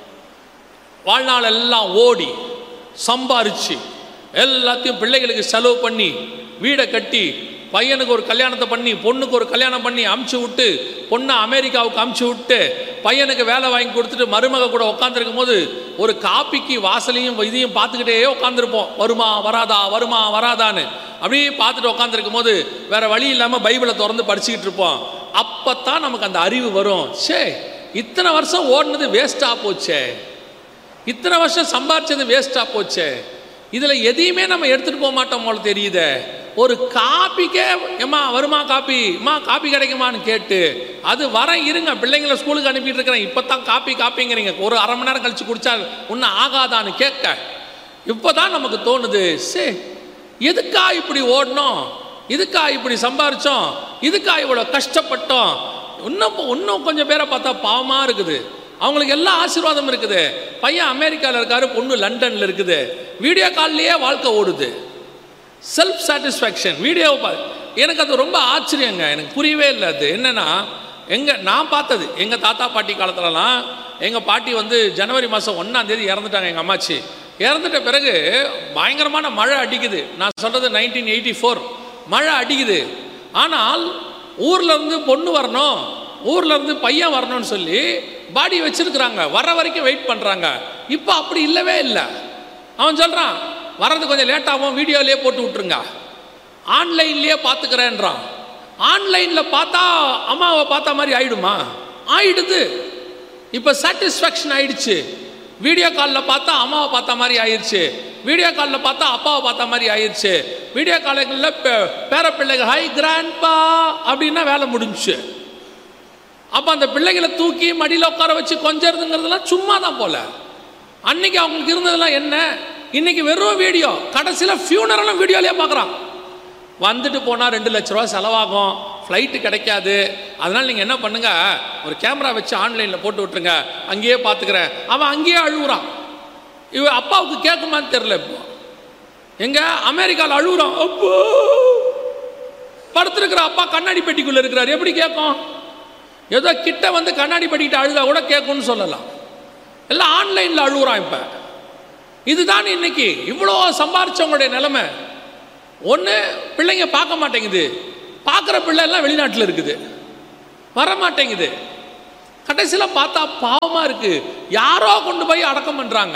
வாழ்நாள் எல்லாம் ஓடி சம்பாரிச்சு எல்லாத்தையும் பிள்ளைகளுக்கு செலவு பண்ணி வீடை கட்டி பையனுக்கு ஒரு கல்யாணத்தை பண்ணி பொண்ணுக்கு ஒரு கல்யாணம் பண்ணி அமுச்சு விட்டு பொண்ணை அமெரிக்காவுக்கு அமுச்சு விட்டு பையனுக்கு வேலை வாங்கி கொடுத்துட்டு மருமக கூட உட்காந்துருக்கும் போது ஒரு காப்பிக்கு வாசலையும் இதையும் பார்த்துக்கிட்டே உட்காந்துருப்போம். வருமா வராதா, வருமா வராதான்னு அப்படியே பார்த்துட்டு உட்காந்துருக்கும் போது வேற வழி இல்லாமல் பைபிளை திறந்து படிச்சுக்கிட்டு இருப்போம். அப்போத்தான் நமக்கு அந்த அறிவு வரும். சே, இத்தனை வருஷம் ஓடினது வேஸ்டாக போச்சே, இத்தனை வருஷம் சம்பாரிச்சது வேஸ்டாக போச்சே, இதில் எதையுமே நம்ம எடுத்துகிட்டு போக மாட்டோம் போல தெரியுதே. ஒரு காப்பிக்கே ஏம்மா வருமா காப்பி, அம்மா காப்பி கிடைக்குமான்னு கேட்டு அது வர இருங்க, பிள்ளைங்களை ஸ்கூலுக்கு அனுப்பிட்டு இருக்கிறேன், இப்போ தான் காப்பிங்கிறீங்க, ஒரு அரை மணி நேரம் கழிச்சு குடிச்சா ஒன்றும் ஆகாதான்னு கேட்க இப்போ தான் நமக்கு தோணுது, சே எதுக்கா இப்படி ஓடணும், இதுக்கா இப்படி சம்பாரிச்சோம், இதுக்கா இவ்வளோ கஷ்டப்பட்டோம். இன்னும் கொஞ்சம் பேரை பார்த்தா பாவமாக இருக்குது. அவங்களுக்கு எல்லா ஆசீர்வாதம் இருக்குது. பையன் அமெரிக்காவில் இருக்காரு, பொண்ணு லண்டனில் இருக்குது. வீடியோ கால்லையே வாழ்க்கை ஓடுது. செல்ஃப் சாட்டிஸ்ஃபேக்ஷன் வீடியோவை எனக்கு அது ரொம்ப ஆச்சரியங்க. எனக்கு புரியவே இல்லை. அது என்னென்னா, நான் பார்த்தது எங்கள் தாத்தா பாட்டி காலத்துலலாம் எங்கள் பாட்டி ஜனவரி மாதம் 1ஆம் தேதி இறந்துட்டாங்க. எங்கள் அம்மாச்சி இறந்துட்ட பிறகு பயங்கரமான மழை அடிக்குது. நான் சொல்கிறது 1984 மழை அடிக்குது. ஆனால் ஊர்லேருந்து பொண்ணு வரணும், ஊர்லேருந்து பையன் வரணும்னு சொல்லி பாடி வச்சுருக்குறாங்க, வர வரைக்கும் வெயிட் பண்ணுறாங்க. இப்போ அப்படி இல்லவே இல்லை. அவன் சொல்கிறான், வர்றது கொஞ்சம் லேட்டாகும், வீடியோலேயே போட்டு விட்டுருங்க, ஆன்லைன்லேயே பார்த்துக்கிறேன்றான். ஆன்லைனில் பார்த்தா அம்மாவை பார்த்தா மாதிரி ஆயிடுமா? ஆயிடுது. இப்போ சாட்டிஸ்ஃபேக்ஷன் ஆயிடுச்சு. வீடியோ காலில் பார்த்தா அம்மாவை பார்த்த மாதிரி ஆயிடுச்சு, வீடியோ காலில் பார்த்தா அப்பாவை பார்த்த மாதிரி ஆயிடுச்சு. வீடியோ காலங்களில் பேர பிள்ளைகள் ஹை கிராண்ட்பா அப்படின்னா வேலை முடிஞ்சிச்சு. அப்போ அந்த பிள்ளைகளை தூக்கி மடியில் உட்கார வச்சு கொஞ்சறதுங்கிறதுலாம் சும்மா தான் போல. அன்னைக்கு அவங்களுக்கு இருந்ததெல்லாம் என்ன? இன்னைக்கு வெறும் வீடியோ, கடைசியில் ஃபியூனரலும் வீடியோலேயே பார்க்குறான். வந்துட்டு போனால் 2 லட்ச ரூபா செலவாகும், ஃப்ளைட்டு கிடைக்காது. அதனால் நீங்கள் என்ன பண்ணுங்கள், ஒரு கேமரா வச்சு ஆன்லைனில் போட்டு விட்டுருங்க, அங்கேயே பார்த்துக்கிறேன். அவன் அங்கேயே அழுகுறான். அப்பாவுக்கு கேட்குமான்னு தெரில. இப்போ எங்கே அமெரிக்காவில் அழுகுறான். அப்போ படுத்துருக்கிற அப்பா கண்ணாடி பெட்டிக்குள்ளே இருக்கிறார், எப்படி கேட்கும்? ஏதோ கிட்ட கண்ணாடி பெட்டிக்கிட்ட அழுதா கூட கேட்கும்னு சொல்லலாம். எல்லாம் ஆன்லைனில் அழுகுறான். இப்போ இதுதான் இன்னைக்கு இவ்வளோ சம்பாரிச்சவங்களுடைய நிலைமை. ஒன்று, பிள்ளைங்க பார்க்க மாட்டேங்குது, பார்க்குற பிள்ளை எல்லாம் வெளிநாட்டில் இருக்குது, வர மாட்டேங்குது. கடைசியில் பார்த்தா பாவமாக இருக்குது. யாரோ கொண்டு போய் அடக்கம் பண்ணுறாங்க,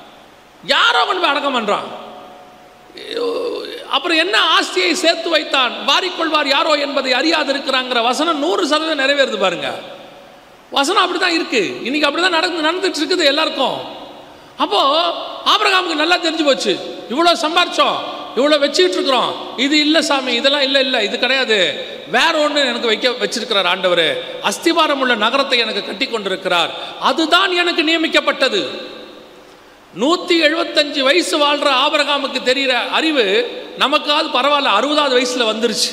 யாரோ கொண்டு போய் அடக்கம் பண்ணுறான். அப்புறம் என்ன ஆஸ்தியை சேர்த்து வைத்தான் வாரிக்கொள்வார் யாரோ என்பதை அறியாது இருக்கிறாங்கிற வசனம் 100% நிறைவேறுது பாருங்க. வசனம் அப்படி தான் இருக்குது. இன்னைக்கு அப்படி தான் நடந்துட்டு இருக்குது எல்லாருக்கும். அப்போது ஆபிரகாமுக்கு நல்லா தெரிஞ்சு போச்சு, இவ்வளோ சம்பாரிச்சோம், இவ்வளோ வச்சுக்கிட்டு இருக்கிறோம், இது இல்லை சாமி, இதெல்லாம் இல்லை, இது கிடையாது, வேற ஒன்று எனக்கு வச்சிருக்கிறார் ஆண்டவர். அஸ்திபாரம் உள்ள நகரத்தை எனக்கு கட்டி கொண்டிருக்கிறார், அதுதான் எனக்கு நியமிக்கப்பட்டது. 175 வயசு வாழ்கிற ஆபிரகாமுக்கு தெரிகிற அறிவு நமக்காவது பரவாயில்ல, 60வது வயசில் வந்துருச்சு,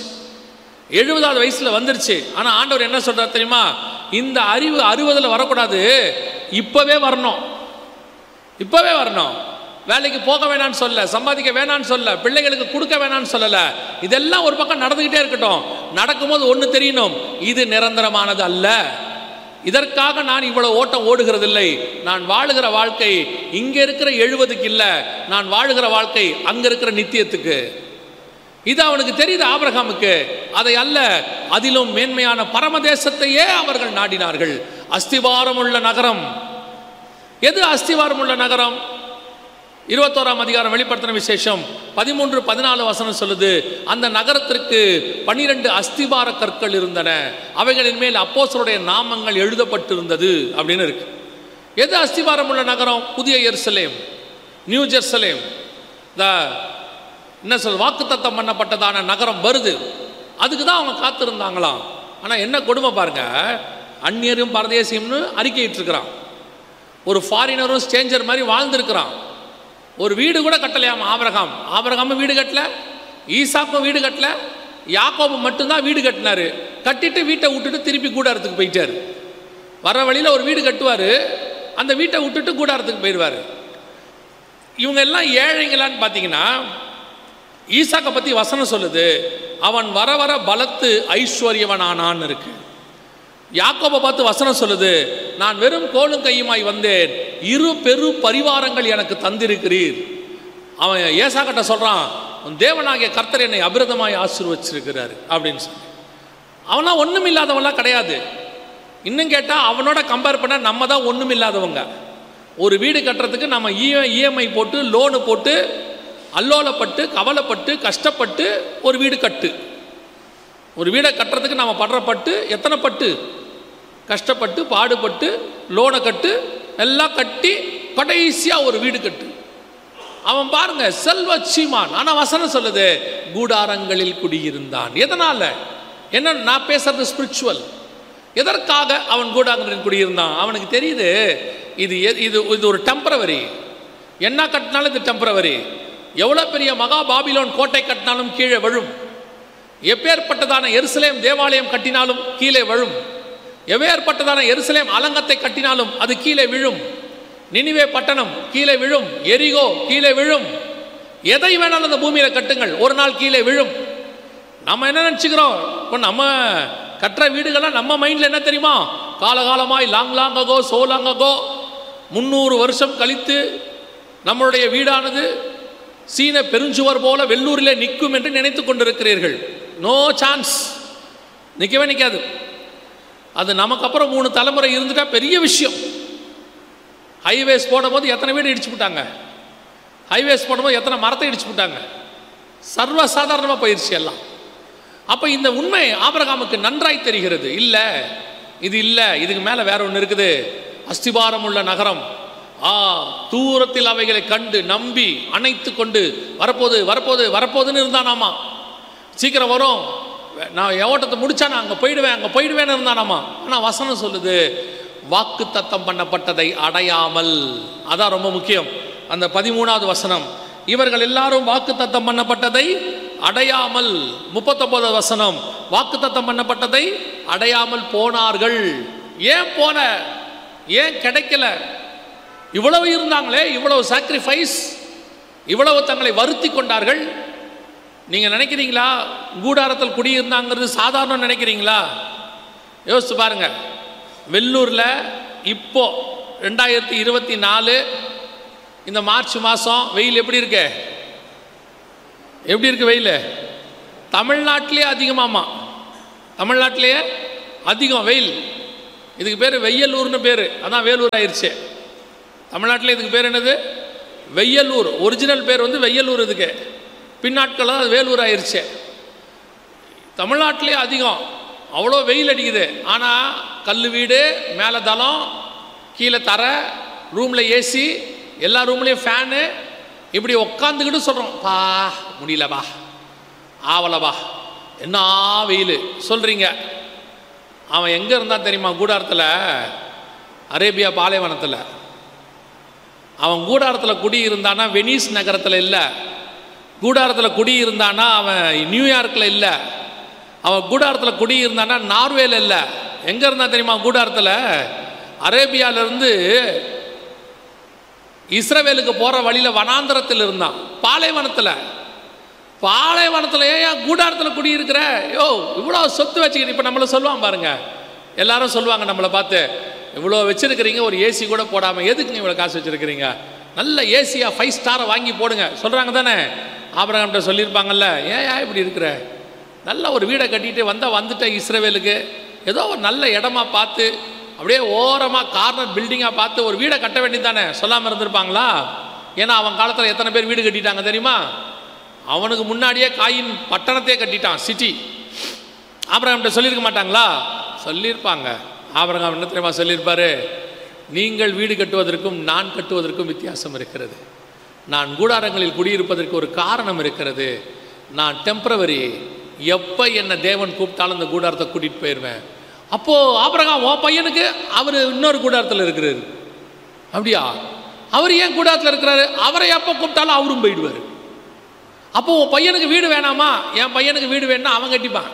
70வது வயசில் வந்துருச்சு. ஆனால் ஆண்டவர் என்ன சொல்கிறார் தெரியுமா? இந்த அறிவு 60ல் வரக்கூடாது, இப்போவே வரணும், இப்போவே வரணும். வேலைக்கு போக வேணான்னு சொல்ல, சம்பாதிக்க வேணான்னு சொல்ல, பிள்ளைகளுக்கு கொடுக்க வேணான்னு சொல்லலை. இதெல்லாம் ஒரு பக்கம் நடந்துக்கிட்டே இருக்கட்டும். நடக்கும்போது ஒன்று தெரியணும், இது நிரந்தரமானது அல்ல. இதற்காக நான் இவ்வளவு ஓட்டம் ஓடுகிறதில்லை. நான் வாழுகிற வாழ்க்கை இங்கே இருக்கிற 70க்கு இல்லை, நான் வாழுகிற வாழ்க்கை அங்கே இருக்கிற நித்தியத்துக்கு. இது அவனுக்கு தெரியுது ஆபிரகாமுக்கு. அதை அல்ல, அதிலும் மேன்மையான பரமதேசத்தையே அவர்கள் நாடினார்கள். அஸ்திவாரம் உள்ள நகரம். எது அஸ்திவாரம் உள்ள நகரம்? 21ஆம் அதிகாரம் வெளிப்படுத்தின விசேஷம் 13-14 வசனம் சொல்லுது, அந்த நகரத்திற்கு 12 அஸ்திவார கற்கள் இருந்தன, அவைகளின் மேல் அப்போஸ்தலருடைய நாமங்கள் எழுதப்பட்டிருந்தது அப்படின்னு இருக்கு. எது அஸ்திவாரம் உள்ள நகரம்? புதிய எருசலேம், நியூ ஜெருசலேம். என்ன சொல், வாக்குத்தத்தம் பண்ணப்பட்டதான நகரம் வருது. அதுக்கு தான் அவங்க காத்திருந்தாங்களாம். ஆனால் என்ன கொடுமை பாருங்க, அந்நியரும் பரதேசியம்னு அறிக்கையிட்டு இருக்கிறான். ஒரு ஃபாரினரும் ஸ்ட்ரேஞ்சர் மாதிரி வாழ்ந்துருக்கிறான். ஒரு வீடு கூட கட்டலையாம் ஆபிரகாம். ஆபிரகாமும் வீடு கட்டல, ஈசாக்கும் வீடு கட்டல, யாக்கோபு மட்டும்தான் வீடு கட்டினாரு. கட்டிட்டு வீட்டை விட்டுட்டு திருப்பி கூடாரத்துக்கு போயிட்டார். வர வழியில் ஒரு வீடு கட்டுவார், அந்த வீட்டை விட்டுட்டு கூடாரத்துக்கு போயிடுவார். இவங்க எல்லாம் ஏழைங்களான்னு பார்த்தீங்கன்னா, ஈசாக்கை பற்றி வசனம் சொல்லுது, அவன் வர வர பலத்து ஐஸ்வர்யவனானான்னு இருக்கு. யாக்கோபை பார்த்து வசனம் சொல்லுது, நான் வெறும் கோலும் கையுமாய் வந்தேன், 2 பெரு பரிவாரங்கள் எனக்கு தந்திருக்கிறீர். அவன் ஏசாக்கிட்ட சொல்கிறான், தேவனாகிய கர்த்தர் என்னை அபிரதமாய் ஆசீர்வச்சிருக்கிறார் அப்படின்னு சொல்லி. அவன்லாம் ஒன்றும் இல்லாதவன்லாம் கிடையாது. இன்னும் கேட்டால் அவனோட கம்பேர் பண்ண நம்ம தான் ஒன்றும் இல்லாதவங்க. ஒரு வீடு கட்டுறதுக்கு நம்ம இஎம்ஐ போட்டு லோனு போட்டு அல்லோலப்பட்டு கவலைப்பட்டு கஷ்டப்பட்டு ஒரு வீடு கட்டு. ஒரு வீடை கட்டுறதுக்கு நம்ம படுற பட்டு எத்தனை பட்டு, கஷ்டப்பட்டு பாடுபட்டு லோனை கட்டு, எல்லாம் கட்டி கடைசியாக ஒரு வீடு கட்டு. அவன் பாருங்க செல்வ சீமான். ஆனால் வசனம் சொல்லுது கூடாரங்களில் குடியிருந்தான். எதனால? என்ன, நான் பேசுறது ஸ்பிரிச்சுவல். எதற்காக அவன் கூடாரங்களில் குடியிருந்தான்? அவனுக்கு தெரியுது இது இது இது ஒரு டெம்பரவரி. என்ன கட்டினாலும் இது டெம்பரவரி. எவ்வளோ பெரிய மகா பாபிலோன் கோட்டை கட்டினாலும் கீழே விழும். எப்பேற்பட்டதான எருசலேம் தேவாலயம் கட்டினாலும் கீழே விழும். எவ்வேற்பட்டதான எருசலேம் அலங்கத்தை கட்டினாலும் அது கீழே விழும். நினிவே பட்டணம் கீழே விழும், எரிகோ கீழே விழும். எதை வேணாலும் அந்த பூமியில் கட்டுங்கள், ஒரு நாள் கீழே விழும். நம்ம என்ன நினச்சிக்கிறோம், இப்போ நம்ம கட்டுற வீடுகள்லாம் நம்ம மைண்டில் என்ன தெரியுமா, காலகாலமாய் லாங்காகோ சோலாங்கோ 300 வருஷம் கழித்து நம்மளுடைய வீடானது சீன பெருஞ்சுவர் போல வெள்ளூரிலே நிற்கும் என்று நினைத்து கொண்டிருக்கிறீர்கள். நோ சான்ஸ், நிற்கவே நிற்காது. அது நமக்கு அப்புறம் 3 தலைமுறை இருந்துட்டா பெரிய விஷயம். ஹைவேஸ் போடும்போது எத்தனை வீடு இடிச்சு விட்டாங்க, ஹைவேஸ் போடும்போது எத்தனை மரத்தை இடிச்சு விட்டாங்க, சர்வசாதாரணமாக போயிடுச்சு எல்லாம். அப்போ இந்த உண்மை ஆபிரகாமுக்கு நன்றாய் தெரிகிறது. இல்லை இது இல்லை, இதுக்கு மேலே வேற ஒன்று இருக்குது. அஸ்திபாரம் உள்ள நகரம். தூரத்தில் அவைகளை கண்டு நம்பி அணைத்து கொண்டு வரப்போது வரப்போது வரப்போதுன்னு இருந்தானாமா. சீக்கிரம் வரும், நான் ஓட்டத்தை முடிச்சா நான் அங்கே போயிடுவேன் அங்கே போயிடுவேன்னு இருந்தானாமா. ஆனால் வசனம் சொல்லுது வாக்கு தத்தம் பண்ணப்பட்டதை அடையாமல். அதான் ரொம்ப முக்கியம். அந்த 13வது வசனம், இவர்கள் எல்லாரும் வாக்கு தத்தம் பண்ணப்பட்டதை அடையாமல். 39வது வசனம், வாக்கு தத்தம் பண்ணப்பட்டதை அடையாமல் போனார்கள். ஏன் போன, ஏன் கிடைக்கல? இவ்வளவு இருந்தாங்களே, இவ்வளவு சாக்ரிஃபைஸ், இவ்வளவு தங்களை வருத்தி கொண்டார்கள். நீங்கள் நினைக்கிறீங்களா கூடாரத்தில் குடியிருந்தாங்கிறது சாதாரணம் நினைக்கிறீங்களா? யோசிச்சு பாருங்க. வெள்ளூரில் இப்போ 2024 இந்த மார்ச் மாதம் வெயில் எப்படி இருக்கு? எப்படி இருக்கு வெயில்? தமிழ்நாட்டிலே அதிகமாமா, தமிழ்நாட்டிலேயே அதிகம் வெயில். இதுக்கு பேர் வெய்யலூர்னு பேர், அதான் வேலூர் ஆயிடுச்சு. தமிழ்நாட்டில் இதுக்கு பேர் என்னது? வெய்யலூர். ஒரிஜினல் பேர் வந்து வெய்யலூர், இதுக்கு பின்னாட்கள் தான் அது வேலூர் ஆயிடுச்சு. தமிழ்நாட்டிலே அதிகம், அவ்வளோ வெயில் அடிக்குது. ஆனால் கல் வீடு, மேலே தளம், கீழே தரை, ரூமில் ஏசி, எல்லா ரூம்லேயும் ஃபேனு. இப்படி உக்காந்துக்கிட்டு சொல்கிறோம், பா முடியலப்பா, ஆவலப்பா, என்ன வெயில் சொல்கிறீங்க. அவன் எங்கே இருந்தான் தெரியுமா? கூடாரத்தில், அரேபியா பாலைவனத்தில். அவன் கூடாரத்தில் குடியிருந்தானா வெனிஸ் நகரத்தில் இல்லை, கூடாரத்தில் குடியிருந்தானா அவன் நியூயார்க்கில் இல்லை, அவன் கூடாரத்தில் குடியிருந்தானா நார்வேல இல்லை. எங்கே இருந்தான் தெரியுமா? கூடாரத்தில் அரேபியாவிலிருந்து இஸ்ரவேலுக்கு போகிற வழியில் வனாந்திரத்தில் இருந்தான், பாலைவனத்தில் ஏன் கூடாரத்தில் குடியிருக்கிற, யோ இவ்வளோ சொத்து வச்சுக்கிட்டு. இப்போ நம்மளை சொல்லுவான் பாருங்க, எல்லாரும் சொல்லுவாங்க நம்மளை பார்த்து, இவ்வளோ வச்சுருக்கிறீங்க, ஒரு ஏசி கூட போடாமல் எதுக்குங்க இவ்வளோ காசு வச்சுருக்கிறீங்க, நல்ல ஏசியாக 5 ஸ்டாரை வாங்கி போடுங்க சொல்கிறாங்க தானே. ஆபிரகாம்கிட்ட சொல்லியிருப்பாங்கல்ல, ஏன் இப்படி இருக்கிற, நல்ல ஒரு வீடை கட்டிட்டு வந்துட்ட இஸ்ரவேலுக்கு, ஏதோ ஒரு நல்ல இடமா பார்த்து அப்படியே ஓரமாக கார்னர் பில்டிங்காக பார்த்து ஒரு வீடை கட்ட வேண்டியது தானே, சொல்லாமல் இருந்திருப்பாங்களா? ஏன்னா அவன் காலத்தில் எத்தனை பேர் வீடு கட்டிட்டாங்க தெரியுமா? அவனுக்கு முன்னாடியே காயின் பட்டணத்தையே கட்டிட்டான், சிட்டி. ஆபிரகாம்கிட்ட சொல்லியிருக்க மாட்டாங்களா? சொல்லியிருப்பாங்க. ஆபிரகாம் என்ன தெரியுமா சொல்லியிருப்பாரு, நீங்கள் வீடு கட்டுவதற்கும் நான் கட்டுவதற்கும் வித்தியாசம் இருக்கிறது. நான் கூடாரங்களில் குடியிருப்பதற்கு ஒரு காரணம் இருக்கிறது. நான் டெம்பரவரி, எப்போ என்ன தேவன் கூப்பிட்டாலும் அந்த கூடாரத்தை கூட்டிகிட்டு போயிடுவேன். அப்போது ஆபிரகாம் உன் பையனுக்கு அவர் இன்னொரு கூடாரத்தில் இருக்கிறாரு. அப்படியா? அவர் ஏன் கூடாரத்தில் இருக்கிறாரு? அவரை எப்போ கூப்பிட்டாலும் அவரும் போயிடுவார். அப்போ உன் பையனுக்கு வீடு வேணாமா? என் பையனுக்கு வீடு வேணா அவன் கட்டிப்பான்,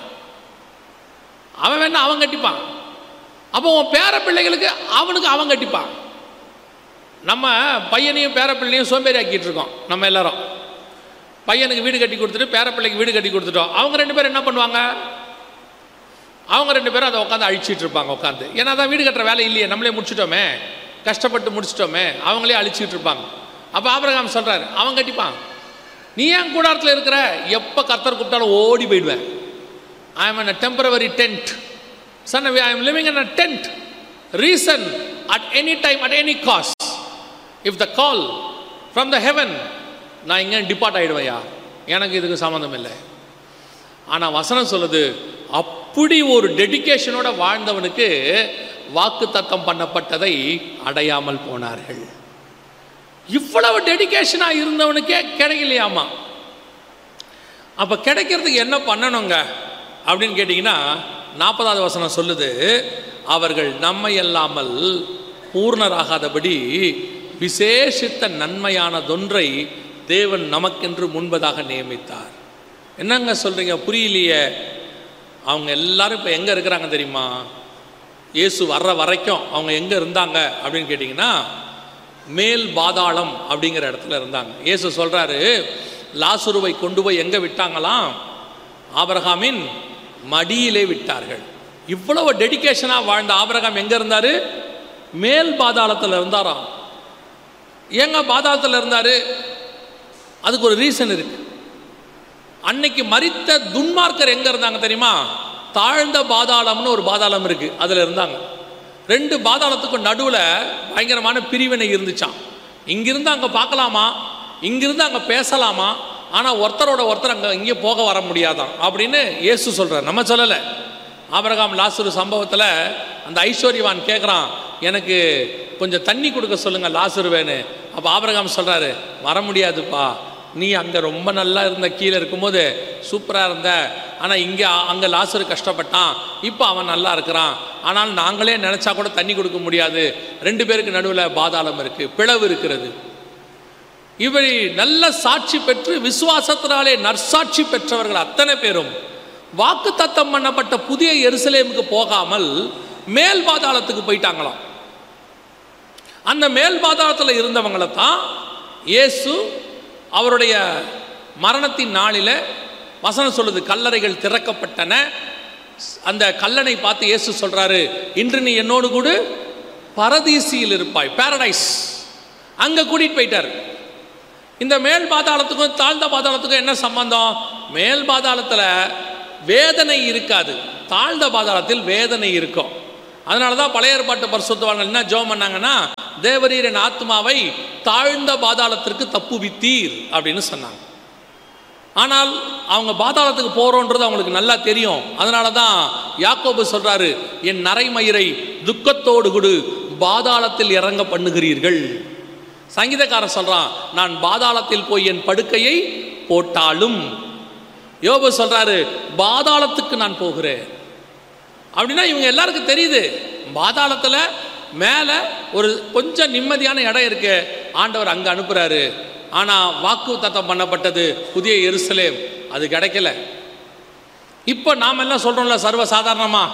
அவன் வேணா அவன் கட்டிப்பான். அப்போ உன் பேர பிள்ளைகளுக்கு அவன் கட்டிப்பான். நம்ம பையனையும் பேர பிள்ளையும் சோம்பேறி ஆக்கிட்டு இருக்கோம். நம்ம எல்லாரும் பையனுக்கு வீடு கட்டி கொடுத்துட்டு பேர பிள்ளைக்கு வீடு கட்டி கொடுத்துட்டோம். அவங்க 2 பேரும் என்ன பண்ணுவாங்க? அவங்க 2 பேரும் அதை உட்காந்து அழிச்சிட்டு இருப்பாங்க உட்காந்து. ஏன்னா அதான் வீடு கட்டுற வேலை இல்லையே, நம்மளே முடிச்சிட்டோமே, கஷ்டப்பட்டு முடிச்சிட்டோமே, அவங்களே அழிச்சிட்டு இருப்பாங்க. அப்போ ஆபிரகாம் சொல்கிறாரு, அவன் கட்டிப்பான். நீ ஏன் கூடாரத்தில் இருக்கிற? எப்போ கர்த்தர் கூப்பிட்டாலும் ஓடி போயிடுவேன். ஐ am in a temporary tent. Son, I am living in a tent. Reason, at any time, at any cost. If the call from the heaven, நான் இங்கே டிபார்ட் ஆகிடுவையா, எனக்கு இதுக்கு சம்மந்தம் இல்லை. ஆனால் வசனம் சொல்லுது, அப்படி ஒரு டெடிகேஷனோட வாழ்ந்தவனுக்கு வாக்கு தத்தம் பண்ணப்பட்டதை அடையாமல் போனார்கள். இவ்வளவு டெடிகேஷனாக இருந்தவனுக்கே கிடைக்கலையாமா. அப்போ கிடைக்கிறதுக்கு என்ன பண்ணணுங்க அப்படின்னு கேட்டிங்கன்னா, 40வது வசனம் சொல்லுது, அவர்கள் நம்மை அல்லாமல் பூர்ணராகாதபடி விசேஷித்த நன்மையானதொன்றை தேவன் நமக்கென்று முன்பதாக நியமித்தார். என்னங்க சொல்கிறீங்க? புரியலையே. அவங்க எல்லாரும் இப்போ எங்கே இருக்கிறாங்க தெரியுமா? இயேசு வர்ற வரைக்கும் அவங்க எங்கே இருந்தாங்க அப்படின்னு கேட்டிங்கன்னா, மேல் பாதாளம் அப்படிங்கிற இடத்துல இருந்தாங்க. இயேசு சொல்கிறாரு, லாசருவை கொண்டு போய் எங்கே விட்டாங்களாம்? ஆபிரகாமின் மடியிலே விட்டார்கள். இவ்வளவு டெடிகேஷனாக வாழ்ந்த ஆபிரகாம் எங்கே இருந்தார்? மேல் பாதாளத்தில் இருந்தாராம். ஏங்க பாதாளத்தில் இருந்தார்? அதுக்கு ஒரு ரீசன் இருக்கு. அன்னைக்கு மரித்த துன்மார்க்கர் எங்கே இருந்தாங்க தெரியுமா? தாழ்ந்த பாதாளம்னு ஒரு பாதாளம் இருக்கு, அதில் இருந்தாங்க. 2 பாதாளத்துக்கும் நடுவில் பயங்கரமான பிரிவினை இருந்துச்சான். இங்கிருந்து அங்கே பார்க்கலாமா, இங்கிருந்து அங்கே பேசலாமா, ஆனால் ஒருத்தரோட ஒருத்தர் அங்கே இங்கே போக வர முடியாதான் அப்படின்னு இயேசு சொல்கிறார், நம்ம சொல்லலை. ஆபிரகாம் லாசரு சம்பவத்தில் அந்த ஐஸ்வர்யவான் கேட்குறான், எனக்கு கொஞ்சம் தண்ணி கொடுக்க சொல்லுங்கள் லாசருவேன்னு. அப்போ ஆபிரகாம் சொல்கிறாரு, வர முடியாதுப்பா, நீ அங்கே ரொம்ப நல்லா இருந்த, கீழே இருக்கும்போது சூப்பராக இருந்த, ஆனால் அங்கே லாசரு கஷ்டப்பட்டான், இப்போ அவன் நல்லா இருக்கிறான், ஆனால் நாங்களே நினச்சா கூட தண்ணி கொடுக்க முடியாது, 2 பேருக்கு நடுவில் பாதாளம் இருக்குது, பிளவு இருக்கிறது. இவரை நல்ல சாட்சி பெற்று விசுவாசத்தினாலே நற்சாட்சி பெற்றவர்கள் அத்தனை பேரும் வாக்கு தத்தம் பண்ணப்பட்ட புதிய எருசலேமுக்கு போகாமல் மேல் பாதாளத்துக்கு போயிட்டாங்களாம். அந்த மேல் பாதாளத்தில் இருந்தவங்களை தான் இயேசு அவருடைய மரணத்தின் நாளில் வசனம் சொல்லுது, கல்லறைகள் திறக்கப்பட்டன. அந்த கல்லனை பார்த்து இயேசு சொல்றாரு, இன்று நீ என்னோடு கூட பரதீசியில் இருப்பாய், பாரடைஸ். அங்கே கூட்டிகிட்டு போயிட்டார். இந்த மேல் பாதாளத்துக்கும் தாழ்ந்த பாதாளத்துக்கும் என்ன சம்பந்தம்? மேல் பாதாளத்தில் வேதனை இருக்காது, தாழ்ந்த பாதாளத்தில் வேதனை இருக்கும். அதனால தான் பழைய ஏற்பாட்டு பரிசுத்தவான்கள் என்ன ஜெபம் பண்ணாங்கன்னா, தேவரீர் என் ஆத்மாவை தாழ்ந்த பாதாளத்திற்கு தப்புவித்தீர் அப்படின்னு சொன்னாங்க. ஆனால் அவங்க பாதாளத்துக்கு போகிறோன்றது அவங்களுக்கு நல்லா தெரியும். அதனால தான் யாக்கோபு சொல்கிறாரு, என் நரைமயிரை துக்கத்தோடு கூட பாதாளத்தில் இறங்க பண்ணுகிறீர்கள். சங்கீதக்காரன் சொல்கிறான், நான் பாதாளத்தில் போய் என் படுக்கையை போட்டாலும். யோபு சொல்கிறாரு, பாதாளத்துக்கு நான் போகிறேன். அப்படின்னா இவங்க எல்லாருக்கும் தெரியுது, பாதாளத்தில் மேலே ஒரு கொஞ்சம் நிம்மதியான இடம் இருக்கு, ஆண்டவர் அங்கே அனுப்புகிறாரு. ஆனால் வாக்கு தத்தம் பண்ணப்பட்டது புதிய எருசலேம், அது கிடைக்கல. இப்போ நாம் எல்லாம் சொல்கிறோம்ல சர்வசாதாரணமாக,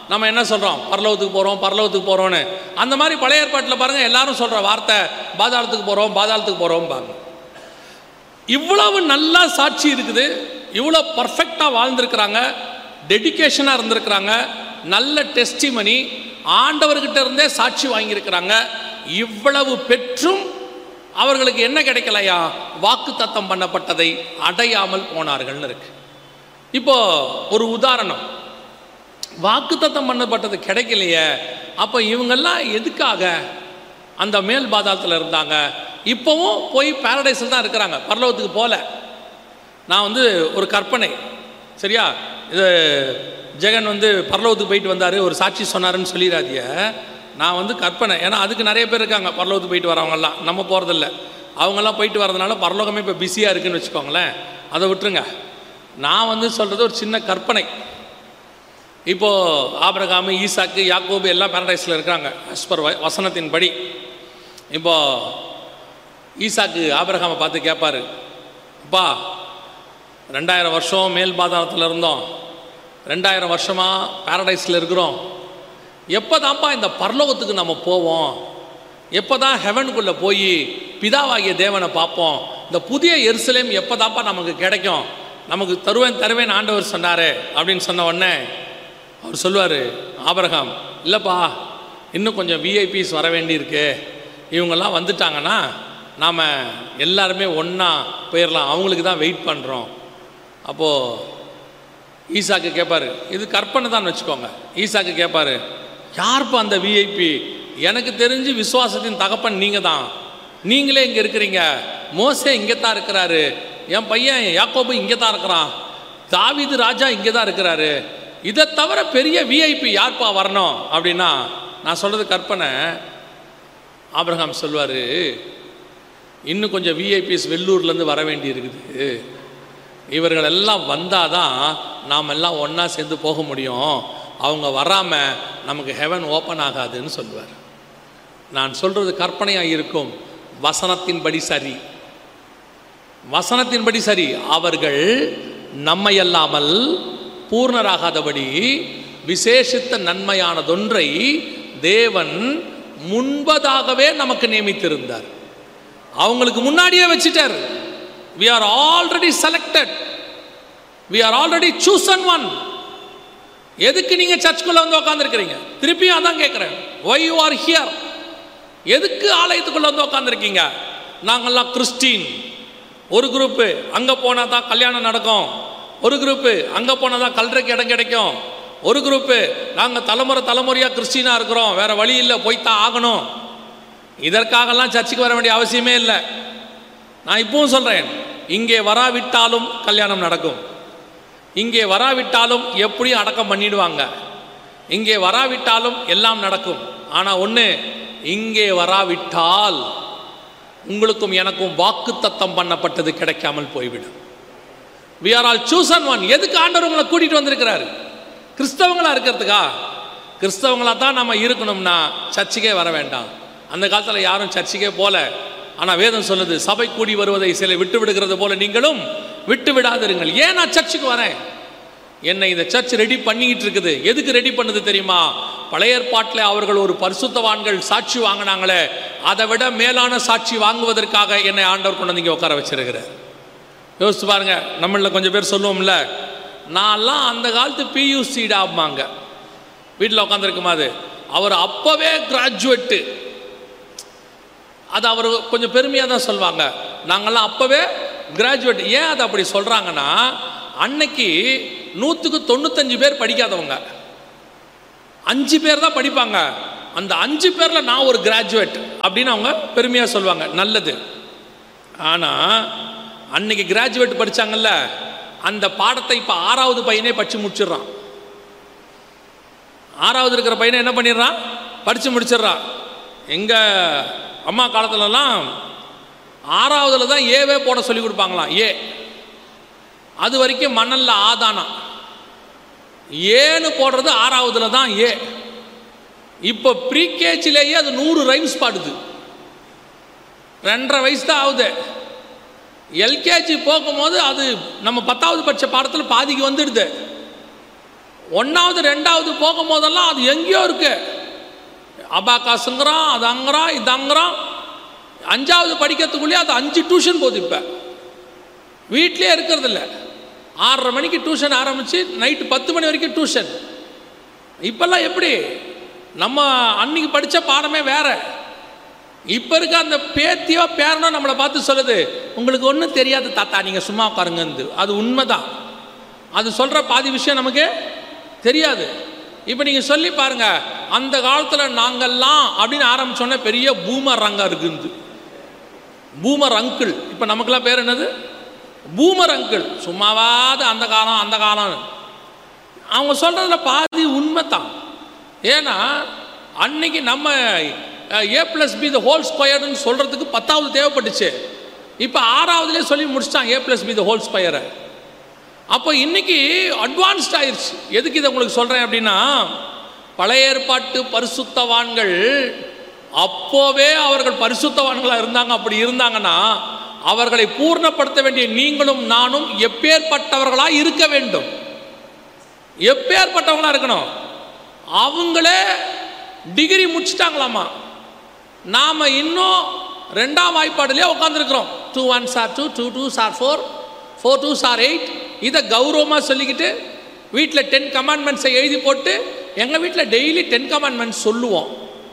நம்ம என்ன சொல்கிறோம், பரலோகத்துக்கு போகிறோம் பரலோகத்துக்கு போகிறோன்னு. அந்த மாதிரி பழைய ஏற்பாட்டில் பாருங்கள் எல்லாரும் சொல்கிற வார்த்தை பாதாளத்துக்கு போகிறோம் பாதாளத்துக்கு போகிறோம் பாருங்க. இவ்வளவு நல்லா சாட்சி இருக்குது, இவ்வளோ பர்ஃபெக்டாக வாழ்ந்துருக்கிறாங்க, டெடிக்கேஷனாக இருந்திருக்கிறாங்க, நல்ல டெஸ்டிமனி, ஆண்டவர்கிட்ட இருந்தே சாட்சி வாங்கியிருக்கிறாங்க. இவ்வளவு பெற்றும் அவர்களுக்கு என்ன கிடைக்கலையா, வாக்கு தத்தம் பண்ணப்பட்டதை அடையாமல் போனார்கள்னு இருக்கு. இப்போ ஒரு உதாரணம், வாக்கு தத்தம் பண்ணப்பட்டது கிடைக்கலையே, அப்போ இவங்கெல்லாம் எதுக்காக அந்த மேல் பாதாளத்தில் இருந்தாங்க? இப்போவும் போய் பாரடைஸில் தான் இருக்கிறாங்க, பரலோகத்துக்கு போகல. நான் ஒரு கற்பனை, சரியா, இது ஜெகன் பரலோகத்துக்கு போயிட்டு வந்தார் ஒரு சாட்சி சொன்னாருன்னு சொல்லிடாதிய. நான் கற்பனை, ஏன்னா அதுக்கு நிறைய பேர் இருக்காங்க பரலோகத்துக்கு போயிட்டு வரவங்கெல்லாம், நம்ம போகிறதில்ல. அவங்கெல்லாம் போயிட்டு வரதுனால பரலோகமே இப்போ பிஸியாக இருக்குதுன்னு வச்சுக்கோங்களேன், அதை விட்டுருங்க. நான் சொல்கிறது ஒரு சின்ன கற்பனை. இப்போது ஆபிரகாம், ஈசாக்கு, யாக்கோபு எல்லாம் பாரடைஸில் இருக்காங்க அஸ் பர் வசனத்தின்படி. இப்போது ஈசாக்கு ஆபிரகாமை பார்த்து கேட்பார், அப்பா 2000 வருஷம் மேல் பாதாளத்தில் இருந்தோம், 2000 வருஷமாக பாரடைஸில் இருக்கிறோம், எப்போ தான்ப்பா இந்த பரலோகத்துக்கு நம்ம போவோம், எப்போ தான் ஹெவனுக்குள்ளே போய் பிதாவாகிய தேவனை பார்ப்போம், இந்த புதிய எருசலேம் எப்போ தான்ப்பா நமக்கு கிடைக்கும், நமக்கு தருவேன் ஆண்டவர் சொன்னார் அப்படின்னு சொன்ன உடனே அவர் சொல்லுவார், ஆபிரகாம் இல்லைப்பா இன்னும் கொஞ்சம் விஐபிஸ் வர வேண்டியிருக்கு, இவங்கெல்லாம் வந்துட்டாங்கன்னா நாம் எல்லாருமே ஒன்றா போயிடலாம், அவங்களுக்கு தான் வெயிட் பண்ணுறோம். அப்போது ஈசாக்கு கேட்பார், இது கற்பனை தான் வச்சுக்கோங்க. ஈசாக்கு கேட்பார், யார்ப்பா அந்த விஐபி? எனக்கு தெரிஞ்சு விசுவாசத்தின் தகப்பன் நீங்கள் தான், நீங்களே இங்கே இருக்கிறீங்க, மோசே இங்கே தான் இருக்கிறாரு, என் பையன் யாக்கோபு இங்கே தான் இருக்கிறான், தாவீது ராஜா இங்கே தான் இருக்கிறாரு, இதை தவிர பெரிய விஐபி யார்ப்பா வரணும் அப்படின்னா, நான் சொல்கிறது கற்பனை. ஆபிரகாம் சொல்வார், இன்னும் கொஞ்சம் விஐபிஸ் வெள்ளூர்லேருந்து வர வேண்டி இருக்குது, இவர்கள் எல்லாம் வந்தால் தான் நாம் எல்லாம் ஒன்றா சேர்ந்து போக முடியும், அவங்க வராமல் நமக்கு ஹெவன் ஓப்பன் ஆகாதுன்னு சொல்லுவார். நான் சொல்கிறது கற்பனையாக இருக்கும், வசனத்தின்படி சரி, வசனத்தின்படி சரி. அவர்கள் நம்மையல்லாமல் பூர்ணராகாதபடி விசேஷித்த நன்மையானதொன்றை தேவன் முன்பதாகவே நமக்கு நியமித்திருந்தார், அவங்களுக்கு முன்னாடியே வச்சிட்டார். We are already selected, we are already chosen one. எதுக்கு நீங்கள் சர்ச்சுக்குள்ளே உட்காந்துருக்கிறீங்க? திருப்பியும் அதான் கேட்குறேன், why you are here? எதுக்கு ஆலயத்துக்குள்ளே உட்காந்துருக்கீங்க? நாங்கள்லாம் கிறிஸ்டின். ஒரு குரூப்பு அங்கே போனால் தான் கல்யாணம் நடக்கும், ஒரு குரூப்பு அங்கே போனால் தான் கல்றதுக்கு இடம் கிடைக்கும், ஒரு குரூப்பு நாங்கள் தலைமுறையாக கிறிஸ்டினாக இருக்கிறோம், வேறு வழி இல்லை, போய்த்தான் ஆகணும். இதற்காகலாம் சர்ச்சுக்கு வர வேண்டிய அவசியமே இல்லை. நான் இப்பவும் சொல்கிறேன், இங்கே வராவிட்டாலும் கல்யாணம் நடக்கும், இங்கே வராவிட்டாலும் எப்படியும் அடக்கம் பண்ணிடுவாங்க, இங்கே வராவிட்டாலும் எல்லாம் நடக்கும். ஆனால் ஒன்று, இங்கே வராவிட்டால் உங்களுக்கும் எனக்கும் வாக்கு தத்தம் பண்ணப்பட்டது கிடைக்காமல் போய்விடும். we are all chosen one. எதுக்கு ஆண்டவர் உங்களை கூட்டிகிட்டு வந்திருக்கிறாரு? கிறிஸ்தவங்களா இருக்கிறதுக்கா? கிறிஸ்தவங்களா தான் நம்ம இருக்கணும்னா சர்ச்சுக்கே வர வேண்டாம். அந்த காலத்தில் யாரும் சர்ச்சுக்கே போல. ஆனால் வேதம் சொல்லுது, சபை கூடி வருவதை சில விட்டு விடுகிறது போல நீங்களும் விட்டு விடாதிருங்கள். ஏன் நான் சர்ச்சுக்கு வரேன்? என்னை இந்த சர்ச் ரெடி பண்ணிக்கிட்டு இருக்குது. எதுக்கு ரெடி பண்ணுது தெரியுமா? பழைய ஏற்பாட்டில் அவர்கள் ஒரு பரிசுத்தவான்கள் சாட்சி வாங்கினாங்களே, அதை விட மேலான சாட்சி வாங்குவதற்காக என்னை ஆண்டவர் கொண்டு வந்து இங்கே உட்கார வச்சிருக்கிறார். யோசிச்சு பாருங்க, நம்மளில் கொஞ்சம் பேர் சொல்லுவோம்ல, நான்லாம் அந்த காலத்து பியூசிடா ஆமாங்க வீட்டில் உட்காந்துருக்குமாது, அவர் அப்போவே கிராஜுவேட்டு. அது அவர் கொஞ்சம் பெருமையாக தான் சொல்லுவாங்க, நாங்கள்லாம் அப்போவே கிராஜுவேட். ஏன் அதை அப்படி சொல்கிறாங்கன்னா, அன்னைக்கு 100க்கு 95 பேர் படிக்காதவங்க, 5 பேர் தான் படிப்பாங்க. அந்த 5 பேரில் நான் ஒரு கிராஜுவேட் அப்படின்னு அவங்க பெருமையாக சொல்லுவாங்க. நல்லது. ஆனால் அன்னைக்கு கிராஜுவேட் படித்தாங்கல்ல, அந்த பாடத்தை இப்போ 6வது பையனே படித்து முடிச்சிடுறான். 6வது இருக்கிற பையனை என்ன பண்ணிடுறான்? படித்து முடிச்சிடுறான். எங்கள் அம்மா காலத்துலலாம் 6வதுல தான் ஏவே போட சொல்லி கொடுப்பாங்களாம். அது வரைக்கும் மணலில் ஆதானம், ஏன்னு போடுறது 6வதுல தான் ஏ. இப்போ ப்ரீகேஜிலேயே அது 100 ரைம்ஸ் பாடுது. 2.5 வயசு தான் ஆகுது. எல்கேஜி போகும்போது அது நம்ம 10வது படித்த பாடத்தில் பாதிக்கு வந்துடுது. 1வது 2வது போகும்போதெல்லாம் அது எங்கேயோ இருக்கு. அபாகாசுங்கிறான், அது அங்குறான், இது அங்குறான். 5வது படிக்கிறதுக்குள்ளேயே அது 5 டியூஷன் போகுது. இப்போ வீட்டிலே இருக்கிறது இல்லை. 6:30 மணிக்கு டியூஷன் ஆரம்பித்து நைட்டு 10 மணி வரைக்கும் டியூஷன். இப்போல்லாம் எப்படி? நம்ம அன்னைக்கு படித்த பாடமே வேற. இப்போ இருக்க அந்த பேத்தியோ பேரனோ நம்மளை பார்த்து சொல்லுது, உங்களுக்கு ஒன்றும் தெரியாது தாத்தா, நீங்கள் சும்மா உட்காருங்கன்னு. அது உண்மைதான். அது சொல்கிற பாதி விஷயம் நமக்கு தெரியாது. இப்போ நீங்கள் சொல்லி பாருங்கள், அந்த காலத்தில் நாங்கள்லாம் அப்படின்னு ஆரம்பித்தோன்னே பெரிய பூமர் ரங்கம் இருக்குது. Boomer uncle. இப்போ நமக்குலாம் பேர் என்னது? Boomer uncle. சும்மாவாது அந்த காலம் அந்த காலம். அவங்க சொல்கிறதுல பாதி உண்மை தான். ஏன்னா அன்னைக்கு நம்ம a+b² சொல்கிறதுக்கு 10வது தேவைப்பட்டுச்சு. இப்போ 6வதுலேயே சொல்லி முடிச்சிட்டான் a+b². அப்போ இன்னைக்கு அட்வான்ஸ்ட் ஆயிடுச்சு. எதுக்கு இதை உங்களுக்கு சொல்கிறேன் அப்படின்னா, பழைய ஏற்பாட்டு பரிசுத்தவான்கள் அப்போவே அவர்கள் பரிசுத்தவான்களாக இருந்தாங்க. அப்படி இருந்தாங்கன்னா அவர்களை பூர்ணப்படுத்த வேண்டிய நீங்களும் நானும் எப்பேற்பட்டவர்களாக இருக்க வேண்டும்? எப்பேற்பட்டவங்களா இருக்கணும்? அவங்களே டிகிரி முடிச்சிட்டாங்களாமா. நாம் இன்னும் 2ஆம் வாய்ப்பாடுலேயே உட்காந்துருக்குறோம். 2 1s are 2, 2 2s are 4, 4 2s are 8. இதை கௌரவமாக சொல்லிக்கிட்டு வீட்டில் 10 கமாண்ட்மெண்ட்ஸை எழுதி போட்டு, எங்கள் வீட்டில் டெய்லி 10 கமாண்ட்மெண்ட்ஸ் சொல்லுவோம்.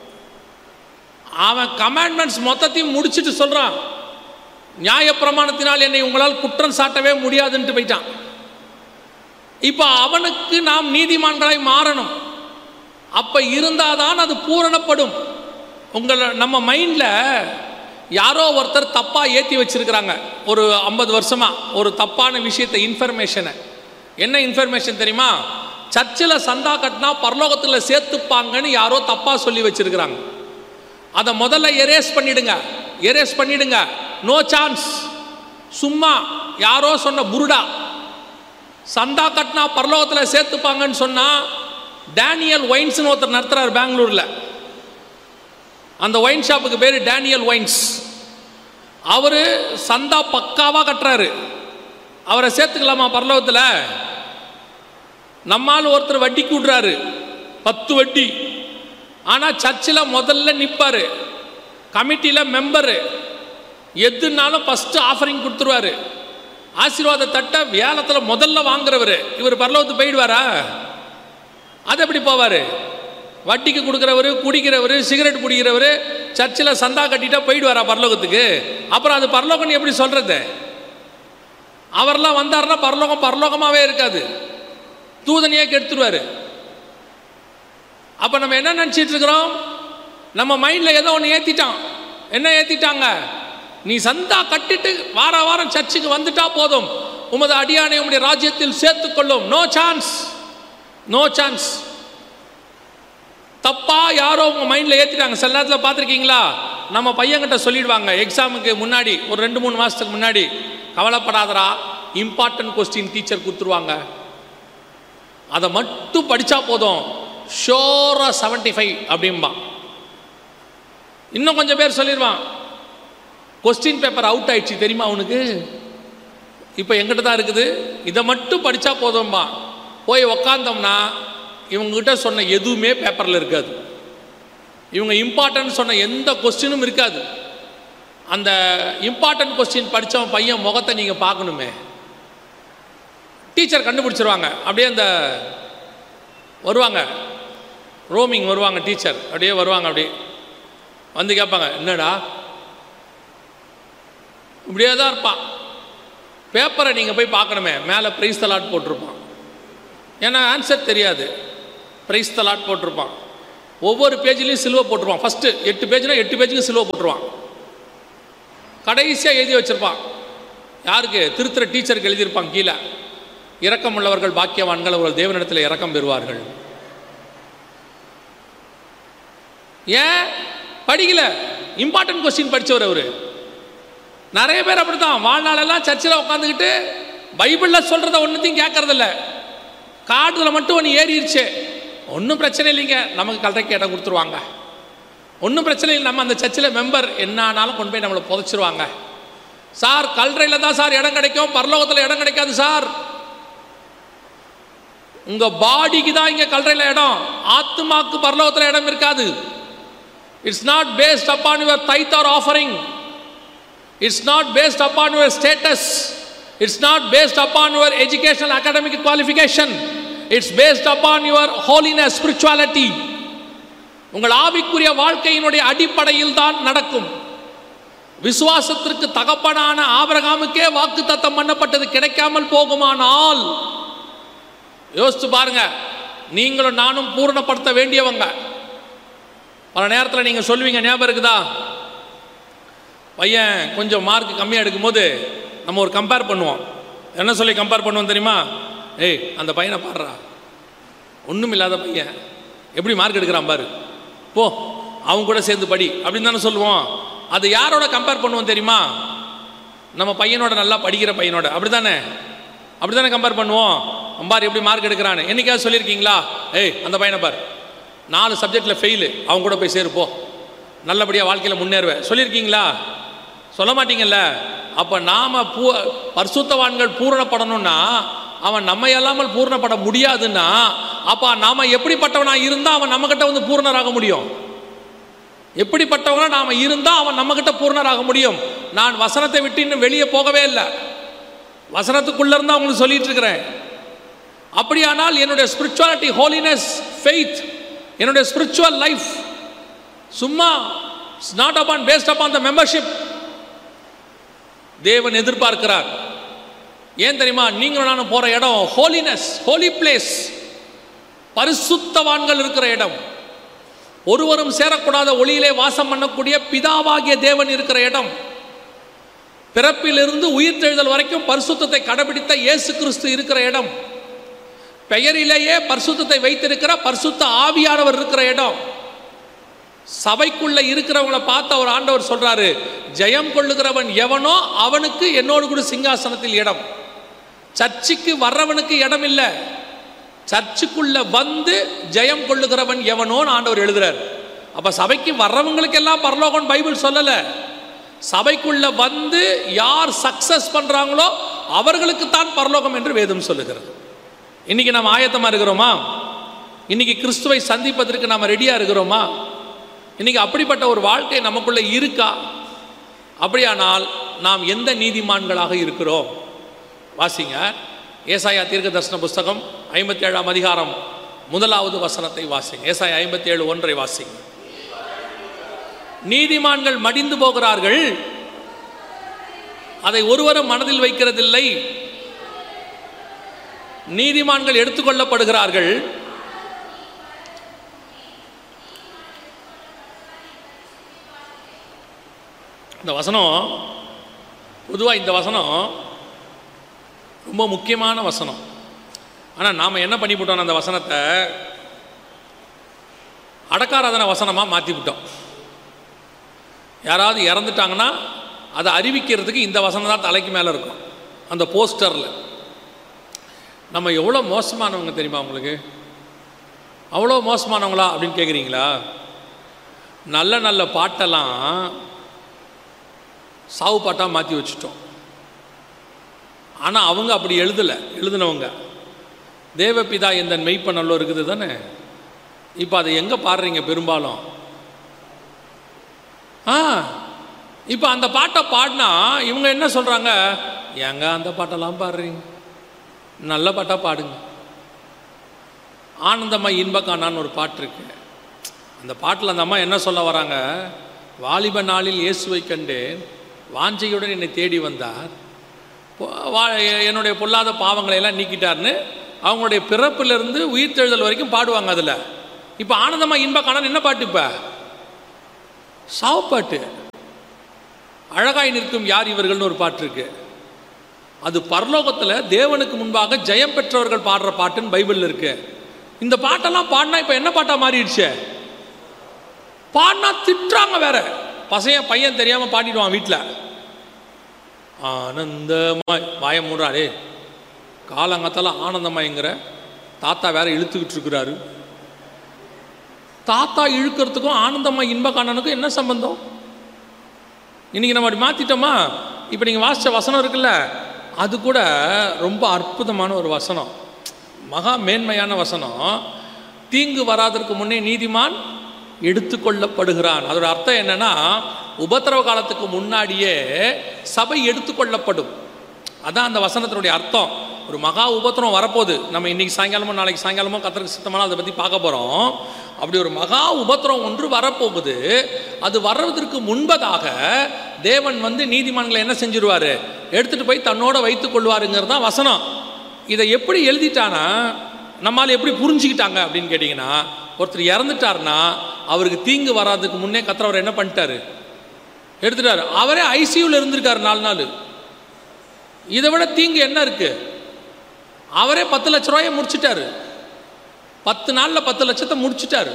அவன் கமாண்ட்மெண்ட்ஸ் மொத்தத்தையும் முடிச்சுட்டு சொல்கிறான், நியாயப்பிரமாணத்தினால் என்னை உங்களால் குற்றம் சாட்டவே முடியாதுன்ட்டு போயிட்டான். இப்போ அவனுக்கு நாம் நீதிமான்களாய் மாறணும். அப்போ இருந்தால் தான் அது பூரணப்படும். நம்ம மைண்டில் யாரோ ஒருத்தர் தப்பாக ஏற்றி வச்சிருக்கிறாங்க. ஒரு 50 வருஷமாக ஒரு தப்பான விஷயத்தை, இன்ஃபர்மேஷனை. என்ன இன்ஃபர்மேஷன் தெரியுமா? சர்ச்சில் சந்தா கட்டினா பரலோகத்தில் சேர்த்துப்பாங்கன்னு யாரோ தப்பாக சொல்லி வச்சிருக்கிறாங்க. அதை முதல்ல எரேஸ் பண்ணிடுங்க. No chance. சும்மா யாரோ சொன்ன புருடா. சந்தா கட்டினா பரலோகத்தில் சேர்த்துப்பாங்கன்னு சொன்னால், டேனியல் ஒயின்ஸ்னு ஒருத்தர் நடத்துகிறார் பெங்களூரில். அந்த ஒயின் ஷாப்புக்கு பேர் டேனியல் ஒயின்ஸ். அவர் சந்தா பக்காவாக கட்டுறாரு. அவரை சேர்த்துக்கலாமா பரலோகத்தில்? நம்மால் ஒருத்தர் வட்டிக்கு விடுறாரு, 10 வட்டி. ஆனால் சர்ச்சில் முதல்ல நிற்பார், கமிட்டியில் மெம்பரு. எதுனாலும் ஃபஸ்ட்டு ஆஃபரிங் கொடுத்துருவார். ஆசீர்வாத தட்டை வேலத்தில் முதல்ல வாங்குறவர். இவர் பரலோகத்துக்கு போயிடுவாரா? அது எப்படி போவார்? வட்டிக்கு கொடுக்குறவர், குடிக்கிறவர், சிகரெட் குடிக்கிறவர் சர்ச்சில் சந்தா கட்டிட்டா போயிடுவாரா பரலோகத்துக்கு? அப்புறம் அது பரலோகம்னு எப்படி சொல்கிறது? அவரெல்லாம் வந்தார்னா பரலோகமாகவே இருக்காது, தூதனையே கெடுத்துருவார். அப்போ நம்ம என்ன நினச்சிட்டு இருக்கிறோம்? நம்ம மைண்டில் ஏதோ ஒன்று ஏற்றிட்டான். என்ன ஏற்றிட்டாங்க? நீ சந்தா கட்டிட்டு வாரம் சர்ச்சுக்கு வந்துட்டா போதும், உமது அடியானை உம்முடைய ராஜ்யத்தில் சேர்த்துக்கொள்ளும். No chance. தப்பா யாரோ உங்கள் மைண்டில் ஏற்றிட்டாங்க. சில நேரத்தில் பார்த்துருக்கீங்களா? நம்ம பையன்கிட்ட சொல்லிடுவாங்க எக்ஸாமுக்கு முன்னாடி, ஒரு 2-3 மாதத்துக்கு முன்னாடி, கவலைப்படாதரா, இம்பார்ட்டன்ட் கொஸ்டின் டீச்சர் கொடுத்துருவாங்க, அதை மட்டும் படித்தா போதும், ஷோராக 75 அப்படின்பா. இன்னும் கொஞ்சம் பேர் சொல்லிடுவான், கொஸ்டின் பேப்பர் அவுட் ஆயிடுச்சு தெரியுமா அவனுக்கு, இப்போ எங்கிட்ட தான் இருக்குது, இதை மட்டும் படித்தா போதும்பா. போய் உக்காந்தோம்னா இவங்ககிட்ட சொன்ன எதுவுமே பேப்பரில் இருக்காது. இவங்க இம்பார்ட்டன்ட் சொன்ன எந்த கொஸ்டினும் இருக்காது. அந்த இம்பார்ட்டன்ட் கொஸ்டின் படித்தவன் பையன் முகத்தை நீங்கள் பார்க்கணுமே. டீச்சர் கண்டுபிடிச்சிருவாங்க. அப்படியே அந்த வருவாங்க, ரோமிங் வருவாங்க டீச்சர், அப்படியே வருவாங்க. அப்படியே வந்து கேட்பாங்க, என்னடா இப்படியே தான் இருப்பான். பேப்பரை நீங்கள் போய் பார்க்கணுமே, மேலே பிரைஸ் தி லார்ட் போட்டிருப்பான். ஏன்னா ஆன்சர் தெரியாது, பிரைஸ் தி லார்ட் போட்டிருப்பான். ஒவ்வொரு பேஜ்லேயும் சிலுவை போட்டுருவான். ஃபஸ்ட்டு 8 பேஜ்னா 8 பேஜுக்கு சிலுவை போட்டுருவான். கடைசியாக எழுதி வச்சுருப்பான். யாருக்கு? திருத்துற டீச்சருக்கு எழுதியிருப்பான் கீழே, இரக்கம் உள்ளவர்கள் பாக்கியவான்கள், அவர்கள் தேவனிடத்தில் இரக்கம் பெறுவார்கள். ஏன் படிக்கல? இம்பார்ட்டன்ட் கொஸ்டின் படித்தவர் அவர். நிறைய பேர் அப்படி தான் வாழ்நாளெல்லாம் சர்ச்சில் உட்காந்துக்கிட்டு பைபிளில் சொல்கிறத ஒன்றுத்தையும் கேட்கறதில்ல. காட்டில் மட்டும் ஒன்று ஏறிடுச்சு, ஒன்றும் பிரச்சனை இல்லைங்க, நமக்கு கல்றைக்கு இடம் கொடுத்துருவாங்க, ஒன்றும் பிரச்சனை இல்லை, நம்ம அந்த சர்ச்சில் மெம்பர், என்ன ஆனாலும் கொண்டு போய் நம்மளை புதைச்சிருவாங்க சார், கல்றையில் தான் சார் இடம் கிடைக்கும், பரலோகத்தில் இடம் கிடைக்காது சார். உங்கள் பாடிக்கு தான் இங்கே கல்லறையில் இடம், ஆத்மாக்கு பரலோகத்தில் இடம் இருக்காது. It's not based upon your தைத் R offering. It's not based upon your status. It's not based upon your educational academic qualification. It's based upon your holiness, spirituality. உங்கள் ஆவிக்குரிய வாழ்க்கையினுடைய அடிப்படையில் தான் நடக்கும். விசுவாசத்திற்கு தகப்பனான ஆபிரகாமுக்கே வாக்குத்தத்தம் பண்ணப்பட்டது கிடைக்காமல் போகுமானால் யோசிச்சு பாருங்க, நீங்களும் நானும் பூரணப்படுத்த வேண்டியவங்க. பல நேரத்தில் நீங்கள் சொல்லுவீங்க, ஞாபகம் இருக்குதா, பையன் கொஞ்சம் மார்க் கம்மியாக எடுக்கும்போது நம்ம ஒரு கம்பேர் பண்ணுவோம். என்ன சொல்லி கம்பேர் பண்ணுவோம் தெரியுமா? ஏய், அந்த பையனை பாடுறா, ஒன்றும் இல்லாத பையன் எப்படி மார்க் எடுக்கிறான் பாரு, போ அவங்க கூட சேர்ந்து படி அப்படின்னு தானே சொல்லுவோம். அது யாரோட கம்பேர் பண்ணுவோம் தெரியுமா? நம்ம பையனோட, நல்லா படிக்கிற பையனோட. அப்படி தானே கம்பேர் பண்ணுவோம். பார் எப்படி மார்க் எடுக்கிறான்னு. என்னைக்காவது சொல்லியிருக்கீங்களா, ஏய் அந்த பையனை பார் 4 சப்ஜெக்டில் ஃபெயிலு, அவங்க கூட போய் சேருப்போ, நல்லபடியாக வாழ்க்கையில் முன்னேறுவேன் சொல்லியிருக்கீங்களா? சொல்ல மாட்டீங்கல்ல. அப்போ நாம் பரிசுத்தவான்கள் பூரணப்படணும்னா அவன் நம்ம இல்லாமல் பூரணப்பட முடியாதுன்னா, அப்போ நாம் எப்படிப்பட்டவனாக இருந்தால் அவன் நம்மக்கிட்ட வந்து பூரணராக முடியும்? எப்படிப்பட்டவனா நாம் இருந்தால் அவன் நம்மக்கிட்ட பூரணராக முடியும்? நான் வசனத்தை விட்டு இன்னும் வெளியே போகவே இல்லை, வசனத்துக்குள்ளே இருந்தால் உங்களுக்கு சொல்லிட்டு இருக்கிறேன். அப்படியானால் என்னுடைய ஸ்பிரிச்சுவாலிட்டி, ஹோலினஸ், ஃபெய்த், என்னுடைய ஸ்பிரிச்சுவல் லைஃப் சும்மா it's not upon based upon the membership. தேவன் எதிர்பார்க்கிறார். ஏன் தெரியுமா? நீங்களும் நானும் போகிற இடம் ஹோலினஸ், ஹோலி பிளேஸ், பரிசுத்தவான்கள் இருக்கிற இடம், ஒருவரும் சேரக்கூடாத ஒளியிலே வாசம் பண்ணக்கூடிய பிதாவாகிய தேவன் இருக்கிற இடம், பிறப்பிலிருந்து உயிர்த்தெழுதல் வரைக்கும் பரிசுத்தத்தை கடைபிடித்த இயேசு கிறிஸ்து இருக்கிற இடம், பெயரிலேயே பரிசுத்தத்தை வைத்திருக்கிற பரிசுத்த ஆவியானவர் இருக்கிற இடம். சபைக்குள்ள இருக்கிறவங்களை பார்த்து அவர் ஆண்டவர் சொல்றாரு, ஜெயம் கொள்ளுகிறவன் எவனோ அவனுக்கு என்னோடு கூட சிங்காசனத்தில் இடம். சர்ச்சுக்கு வர்றவனுக்கு இடம் இல்லை, சர்ச்சுக்குள்ள வந்து ஜெயம் கொள்ளுகிறவன் எவனோன்னு ஆண்டவர் எழுதுறார். அப்ப சபைக்கு வர்றவங்களுக்கு எல்லாம் பரலோகம் பைபிள் சொல்லல. சபைக்குள்ள வந்து யார் சக்சஸ் பண்றாங்களோ அவர்களுக்கு தான் பரலோகம் என்று வேதம் சொல்லுகிறது. இன்னைக்கு நாம் ஆயத்தமா இருக்கிறோமா? இன்னைக்கு கிறிஸ்துவை சந்திப்பதற்கு நாம் ரெடியா இருக்கிறோமா? இன்னைக்கு அப்படிப்பட்ட ஒரு வாழ்க்கை நமக்குள்ள இருக்கா? அப்படியானால் நாம் எந்த நீதிமான்களாக இருக்கிறோம்? வாசிங்க, ஏசாயா தீர்க்க தரிசன புஸ்தகம் 57ஆம் அதிகாரம் 1வது வசனத்தை வாசிங்க. ஏசாயா 57:1 வாசிங்க. நீதிமான்கள் மடிந்து போகிறார்கள், அதை ஒருவரும் மனதில் வைக்கிறதில்லை. நீதிமான்கள் எடுத்துக்கொள்ளப்படுகிறார்கள், இந்த வசனம் பொதுவாக இந்த வசனம் ரொம்ப முக்கியமான வசனம். ஆனால் நாம் என்ன பண்ணிவிட்டோம், அந்த வசனத்தை அடக்காராதன வசனமாக மாற்றிவிட்டோம். யாராவது இறந்துட்டாங்கன்னா அதை அறிவிக்கிறதுக்கு இந்த வசனம் தான் தலைக்கு மேலே இருக்கும் அந்த போஸ்டரில். நம்ம எவ்வளோ மோசமானவங்க தெரியுமா உங்களுக்கு? அவ்வளோ மோசமானவங்களா அப்படின்னு கேட்குறீங்களா? நல்ல நல்ல பாட்டெல்லாம் சாவு பாட்டாக மாற்றி வச்சுட்டோம். ஆனால் அவங்க அப்படி எழுதினவங்க தேவபிதா எந்தன் மெய்ப்பனல்லோ இருக்குது தானே. இப்போ அதை எங்கே பாடுறீங்க பெரும்பாலும்? இப்போ அந்த பாட்டை பாடினா இவங்க என்ன சொல்கிறாங்க, ஏங்க அந்த பாட்டெல்லாம் பாடுறீங்க, நல்ல பாட்டாக பாடுங்க. ஆனந்தம்மா இன்பக்கானான்னு ஒரு பாட்டு இருக்கு. அந்த பாட்டில் அந்த அம்மா என்ன சொல்ல வராங்க, வாலிப நாளில் இயேசுவை கண்டேன், வாஞ்சையுடன் என்னை தேடி வந்தார், என்னுடைய பொல்லாத பாவங்களை எல்லாம் நீக்கிட்டார்னு அவங்களுடைய பிறப்பிலிருந்து உயிர்த்தெழுதல் வரைக்கும் பாடுவாங்க. அதில் இப்போ ஆனந்தம்மா இன்பக்கானான் என்ன பாட்டு? இப்போ சாவுப்பாட்டு. அழகாய் நிற்கும் யார் இவர்கள்னு ஒரு பாட்டு இருக்கு. அது பரலோகத்தில் தேவனுக்கு முன்பாக ஜெயம் பெற்றவர்கள் பாடுற பாட்டுன்னு பைபிளில் இருக்கு. இந்த பாட்டெல்லாம் பாடினா இப்போ என்ன பாட்டா மாறிடுச்சு? பாடினா திட்டுறாங்க வேற. பையன் தெரியாமல் பாடிடுவான் வீட்டில். ஆனந்தமாய் வாய மூடுறாரே, காலங்காத்தால ஆனந்தமாய்ங்கிற தாத்தா வேற இழுத்துக்கிட்டு இருக்கிறாரு. தாத்தா இழுக்கிறதுக்கும் ஆனந்தமாய் இன்பக்கானனுக்கும் என்ன சம்பந்தம்? இன்னைக்கு நம்ம அப்படி மாற்றிட்டோமா? இப்போ நீங்கள் வாசித்த வசனம் இருக்குல்ல, அது கூட ரொம்ப அற்புதமான ஒரு வசனம். மகா மேன்மையான வசனம். தீங்கு வராதற்கு முன்னே நீதிமான் எடுத்துக்கொள்ளப்படுகிறான். அதோட அர்த்தம் என்னன்னா, உபத்திரவ காலத்துக்கு முன்னாடியே சபை எடுத்துக்கொள்ளப்படும். அதான் அந்த வசனத்தினுடைய அர்த்தம். ஒரு மகா உபத்திரம் வரப்போகுது. நம்ம இன்னைக்கு சாயங்காலமோ நாளைக்கு சாயங்காலமோ கர்த்தருக்கு சித்தமான அதை பற்றி பார்க்க போகிறோம். அப்படி ஒரு மகா உபத்திரம் ஒன்று வரப்போகுது. அது வர்றதற்கு முன்பதாக தேவன் நீதிமான்களை என்ன செஞ்சிருவார், எடுத்துகிட்டு போய் தன்னோட வைத்துக் கொள்வாருங்கிறது தான் வசனம். இதை எப்படி எழுதிட்டானா, நம்மால் எப்படி புரிஞ்சுக்கிட்டாங்க அப்படின்னு கேட்டிங்கன்னா, ஒருத்தர் இறந்துட்டார்னா அவருக்கு தீங்கு வராதுக்கு முன்னே கர்த்தர் அவர் என்ன பண்ணிட்டாரு, எடுத்துட்டாரு. அவரே ஐசியூவில் இருந்திருக்காரு 4 நாள். இதை விட தீங்கு என்ன இருக்கு? அவரே 10 லட்ச ரூபாயை முடிச்சுட்டாரு. 10 நாளில் 10 லட்சத்தை முடிச்சுட்டாரு.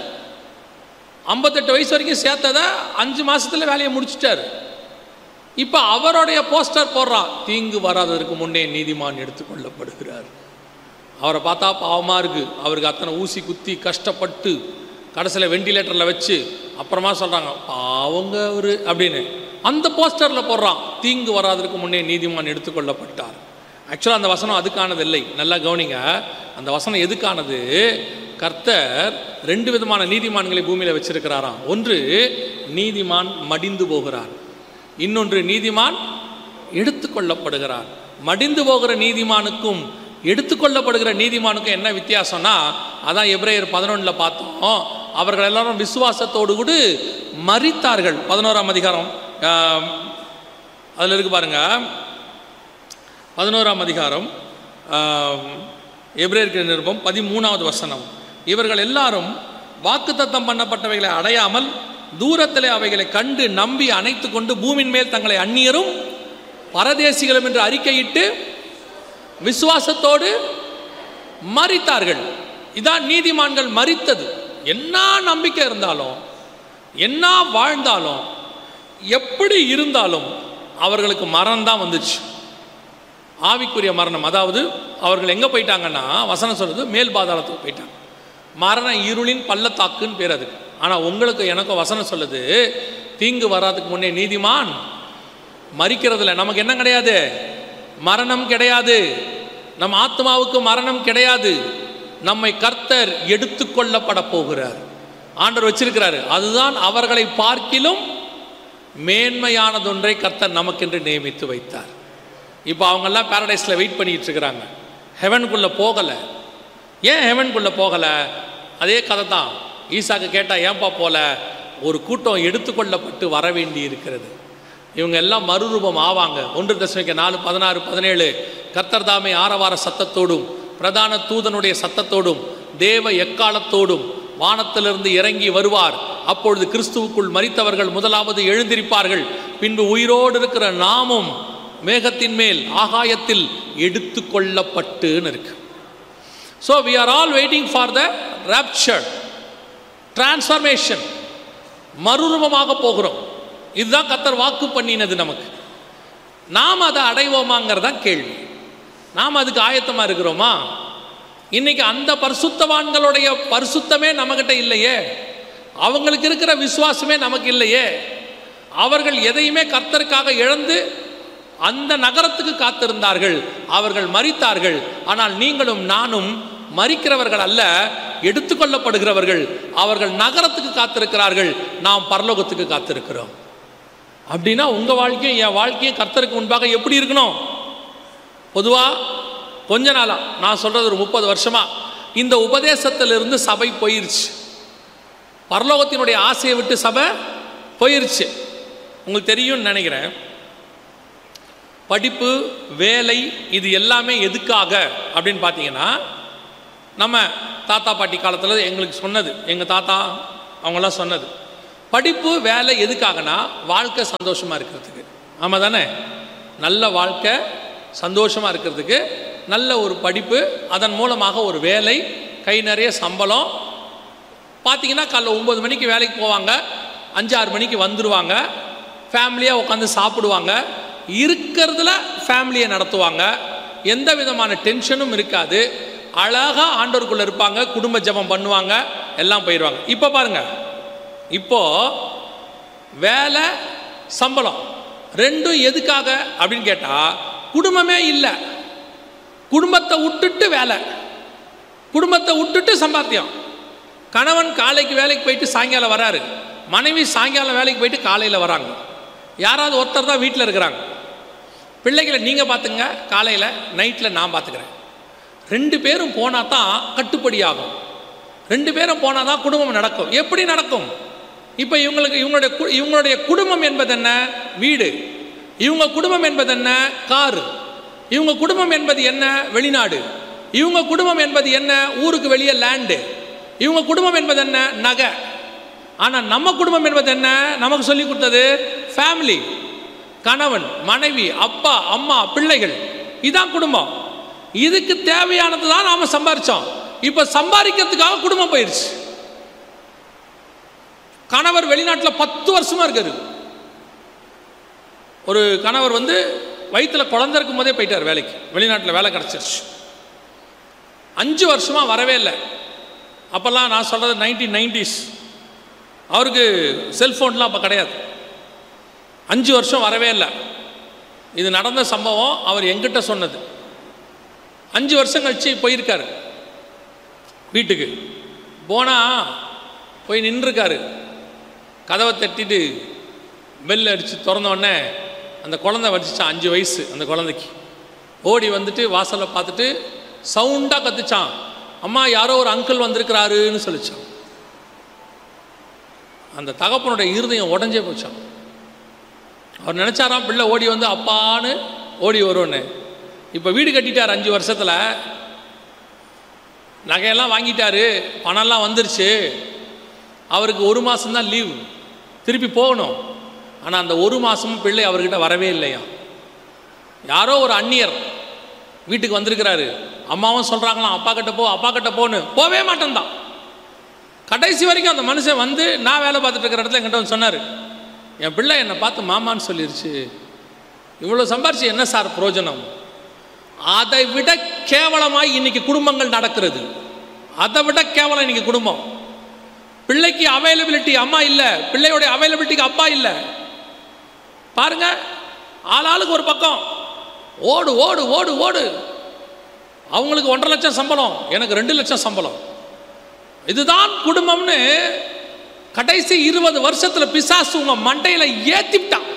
58 வயசு வரைக்கும் சேர்த்ததை 5 மாதத்தில் வேலையை முடிச்சுட்டாரு. இப்போ அவருடைய போஸ்டர் போடுறான், தீங்கு வராததற்கு முன்னே நீதிமான் எடுத்துக்கொள்ளப்படுகிறார். அவரை பார்த்தா பாவமாக இருக்குது. அவருக்கு அத்தனை ஊசி குத்தி கஷ்டப்பட்டு கடைசியில் வெண்டிலேட்டரில் வச்சு அப்புறமா சொல்கிறாங்க பாவங்க அவர் அப்படின்னு. அந்த போஸ்டரில் போடுறான், தீங்கு வராததற்கு முன்னே நீதிமான் எடுத்துக்கொள்ளப்பட்டார். ஆக்சுவலாக அந்த வசனம் அதுக்கானது இல்லை. நல்லா கவனிங்க, அந்த வசனம் எதுக்கானது? கர்த்தர் 2 விதமான நீதிமான்களை பூமியில் வச்சிருக்கிறாராம். ஒன்று நீதிமான் மடிந்து போகிறார், இன்னொன்று நீதிமான் எடுத்துக்கொள்ளப்படுகிறார். மடிந்து போகிற நீதிமானுக்கும் எடுத்துக்கொள்ளப்படுகிற நீதிமானுக்கும் என்ன வித்தியாசம்னா, அதான் எபிரேயர் 11 பார்த்தோம். அவர்கள் எல்லாரும் விசுவாசத்தோடு கூட மரித்தார்கள். 11ஆம் அதிகாரம் அதில் இருக்கு பாருங்க. 11ஆம் அதிகாரம் எபிரேயர் நிருபம் 13வது வசனம். இவர்கள் எல்லாரும் வாக்குத்தத்தம் பண்ணப்பட்டவைகளை அடையாமல் தூரத்திலே அவைகளை கண்டு நம்பி அணைத்து கொண்டு பூமியின் மேல் தங்களை அந்நியரும் பரதேசிகளும் என்று அறிக்கையிட்டு விசுவாசத்தோடு மரித்தார்கள். இதான் நீதிமான்கள் மரித்தது. என்ன நம்பிக்கை இருந்தாலும், என்ன வாழ்ந்தாலும், எப்படி இருந்தாலும் அவர்களுக்கு மரணம் தான் வந்துச்சு. ஆவிக்குரிய மரணம். அதாவது அவர்கள் எங்கே போயிட்டாங்கன்னா, வசனம் சொல்லுது மேல் பாதாளத்துக்கு போயிட்டாங்க. மரண இருளின் பள்ளத்தாக்குன்னு பேர் அதுக்கு. ஆனால் உங்களுக்கு எனக்கும் வசனம் சொல்லுது, தீங்கு வராதுக்கு முன்னே நீதிமான் மரிக்கிறதுல நமக்கு என்ன கிடையாது, மரணம் கிடையாது. நம் ஆத்மாவுக்கு மரணம் கிடையாது. நம்மை கர்த்தர் எடுத்துக்கொள்ளப்பட போகிறார். ஆண்டவர் வச்சிருக்கிறாரு. அதுதான் அவர்களை பார்க்கிலும் மேன்மையானதொன்றை கர்த்தர் நமக்கென்று நியமித்து வைத்தார். இப்போ அவங்கெல்லாம் பாரடைஸில் வெயிட் பண்ணிட்டு இருக்கிறாங்க. ஹெவனுக்குள்ளே போகலை. ஏன் ஹெவனுக்குள்ளே போகலை? அதே கதை தான். ஈசாக்கு கேட்டால் ஏன்பா போல? ஒரு கூட்டம் எடுத்துக்கொள்ளப்பட்டு வர வேண்டி இருக்கிறது. இவங்க எல்லாம் மறுரூபம் ஆவாங்க. 1 தெசலோனிக்கே 4:16-17 கர்த்தர் தாமே ஆரவார சத்தத்தோடும் பிரதான தூதனுடைய சத்தத்தோடும் தேவ எக்காலத்தோடும் வானத்திலிருந்து இறங்கி வருவார். அப்பொழுது கிறிஸ்துவுக்குள் மரித்தவர்கள் முதலாவது எழுந்திருப்பார்கள். பின்பு உயிரோடு இருக்கிற நாமும் மேகத்தின் மேல் ஆகாயத்தில் எடுத்துக்கொள்ளப்பட்டுன்னு இருக்கு. So we are all waiting for the rapture, transformation. மறுரூபமாக போகிறோம். இதுதான் கர்த்தர் வாக்கு பண்ணினது நமக்கு. நாம் அதை அடைவோமாங்கிறதான் கேள்வி. நாம் அதுக்கு ஆயத்தமாக இருக்கிறோமா? இன்னைக்கு அந்த பரிசுத்தவான்களுடைய பரிசுத்தமே நம்மகிட்ட இல்லையே. அவங்களுக்கு இருக்கிற விசுவாசமே நமக்கு இல்லையே. அவர்கள் எதையுமே கர்த்தருக்காக இழந்து அந்த நகரத்துக்கு காத்திருந்தார்கள். அவர்கள் மரித்தார்கள். ஆனால் நீங்களும் நானும் மரிக்கிறவர்கள் அல்ல, எடுத்துக்கொள்ளப்படுகிறவர்கள். அவர்கள் நகரத்துக்கு காத்திருக்கிறார்கள், நாம் பரலோகத்துக்கு காத்திருக்கிறோம். அப்படின்னா உங்கள் வாழ்க்கையும் என் வாழ்க்கையும் கர்த்தருக்கு முன்பாக எப்படி இருக்கணும்? பொதுவாக கொஞ்ச நாளாக நான் சொல்கிறது ஒரு 30 வருஷமாக இந்த உபதேசத்திலிருந்து சபை போயிருச்சு. பரலோகத்தினுடைய ஆசையை விட்டு சபை போயிருச்சு. உங்களுக்கு தெரியும்னு நினைக்கிறேன். படிப்பு, வேலை, இது எல்லாமே எதுக்காக அப்படின்னு பார்த்தீங்கன்னா, நம்ம தாத்தா பாட்டி காலத்தில் எங்களுக்கு சொன்னது, எங்கள் தாத்தா அவங்களாம் சொன்னது, படிப்பு வேலை எதுக்காகனா வாழ்க்கை சந்தோஷமாக இருக்கிறதுக்கு. ஆமாம் தானே? நல்ல வாழ்க்கை சந்தோஷமாக இருக்கிறதுக்கு நல்ல ஒரு படிப்பு, அதன் மூலமாக ஒரு வேலை, கை நிறைய சம்பளம். பார்த்தீங்கன்னா காலைல 9 மணிக்கு வேலைக்கு போவாங்க, 5-6 மணிக்கு வந்துடுவாங்க, ஃபேமிலியாக உட்காந்து சாப்பிடுவாங்க, இருக்கிறதுல ஃபேமிலியை நடத்துவாங்க, எந்த விதமான டென்ஷனும் இருக்காது, அழகாக ஆண்டவருக்குள்ளே இருப்பாங்க, குடும்ப ஜெபம் பண்ணுவாங்க, எல்லாம் போயிடுவாங்க. இப்போ பாருங்கள், இப்போது வேலை சம்பளம் ரெண்டும் எதுக்காக அப்படின்னு கேட்டால், குடும்பமே இல்லை, குடும்பத்தை விட்டுட்டு வேலை, குடும்பத்தை விட்டுட்டு சம்பாத்தியம். கணவன் காலைக்கு வேலைக்கு போயிட்டு சாயங்காலம் வராரு, மனைவி சாயங்காலம் வேலைக்கு போயிட்டு காலையில் வராங்க. யாராவது ஒருத்தர் தான் வீட்டில் இருக்கிறாங்க. பிள்ளைகளை நீங்கள் பார்த்துங்க, காலையில் நைட்டில் நான் பார்த்துக்கிறேன். 2 பேரும் போனால் தான் கட்டுப்படி ஆகும். 2 பேரும் போனால் தான் குடும்பம் நடக்கும். எப்படி நடக்கும்? இப்போ இவங்களுடைய குடும்பம் என்பது என்ன? வீடு. இவங்க குடும்பம் என்பது என்ன? காரு. இவங்க குடும்பம் என்பது என்ன? வெளிநாடு. இவங்க குடும்பம் என்பது என்ன? ஊருக்கு வெளியே லேண்டு. இவங்க குடும்பம் என்பது என்ன? நகை. ஆனால் நம்ம குடும்பம் என்பது என்ன? நமக்கு சொல்லி கொடுத்தது ஃபேமிலி. கணவன், மனைவி, அப்பா, அம்மா, பிள்ளைகள். இதுதான் குடும்பம். இதுக்கு தேவையானது தான் நாம சம்பாரிச்சோம். இப்போ சம்பாதிக்கிறதுக்காக குடும்பம் போயிடுச்சு. கணவர் வெளிநாட்டில் 10 வருஷமா இருக்காரு. ஒரு கணவர் வயிற்றுல குழந்தை இருக்கும் போதே போயிட்டார் வேலைக்கு. வெளிநாட்டில் வேலை கிடச்சிருச்சு. 5 வருஷமா வரவே இல்லை. அப்போல்லாம் நான் சொல்கிறது 1990s. அவருக்கு செல்ஃபோன்லாம் அப்போ கிடையாது. 5 வருஷம் வரவே இல்லை. இது நடந்த சம்பவம், அவர் எங்கிட்ட சொன்னது. 5 வருஷம் கழிச்சு போயிருக்காரு வீட்டுக்கு. போனால் போய் நின்றுருக்காரு. கதவை தட்டிட்டு பெல் அடித்து திறந்த உடனே அந்த குழந்தை வடிச்சிச்சான். 5 வயசு அந்த குழந்தைக்கு. ஓடி வந்துட்டு வாசலில் பார்த்துட்டு சவுண்டாக கத்துச்சான், அம்மா யாரோ ஒரு அங்கிள் வந்திருக்கிறாருன்னு சொல்லிச்சான். அந்த தகப்பனுடைய இருதயம் உடஞ்சே போச்சான். அவர் நினச்சாராம் பிள்ளை ஓடி வந்து அப்பான்னு ஓடி வரும்னு. இப்போ வீடு கட்டிட்டார். 5 வருஷத்தில் நகையெல்லாம் வாங்கிட்டாரு, பணம்லாம் வந்துருச்சு. அவருக்கு 1 மாதம்தான் லீவ், திருப்பி போகணும். ஆனால் அந்த 1 மாதமும் பிள்ளை அவர்கிட்ட வரவே இல்லையா. யாரோ ஒரு அந்நியர் வீட்டுக்கு வந்திருக்கிறாரு. அம்மாவும் சொல்கிறாங்களாம் அப்பா கிட்ட போ, அப்பா கிட்ட போன்னு. போவே மாட்டேன் தான். கடைசி வரைக்கும் அந்த மனுஷன் நான் வேலை பார்த்துட்டு இருக்கிற இடத்துல என்கிட்ட வந்து சொன்னார், என் பிள்ளை என்னை பார்த்து மாமான்னு சொல்லிருச்சு. இவ்வளோ சம்பாரிச்சு என்ன சார் பிரயோஜனம்? அதை விட கேவலமாய் இன்னைக்கு குடும்பங்கள் நடக்கிறது. அதை விட கேவலம் இன்னைக்கு குடும்பம். பிள்ளைக்கு அவைலபிலிட்டி அம்மா இல்லை, பிள்ளையோடைய அவைலபிலிட்டிக்கு அப்பா இல்லை. பாருங்க, ஆளாளுக்கு ஒரு பக்கம் ஓடு ஓடு ஓடு ஓடு. அவங்களுக்கு 1.5 லட்சம் சம்பளம், எனக்கு 2 லட்சம் சம்பளம். இதுதான் குடும்பம்னு கடைசி 20 வருஷத்தில் பிசாசு உங்க மண்டையில ஏத்திட்டான்.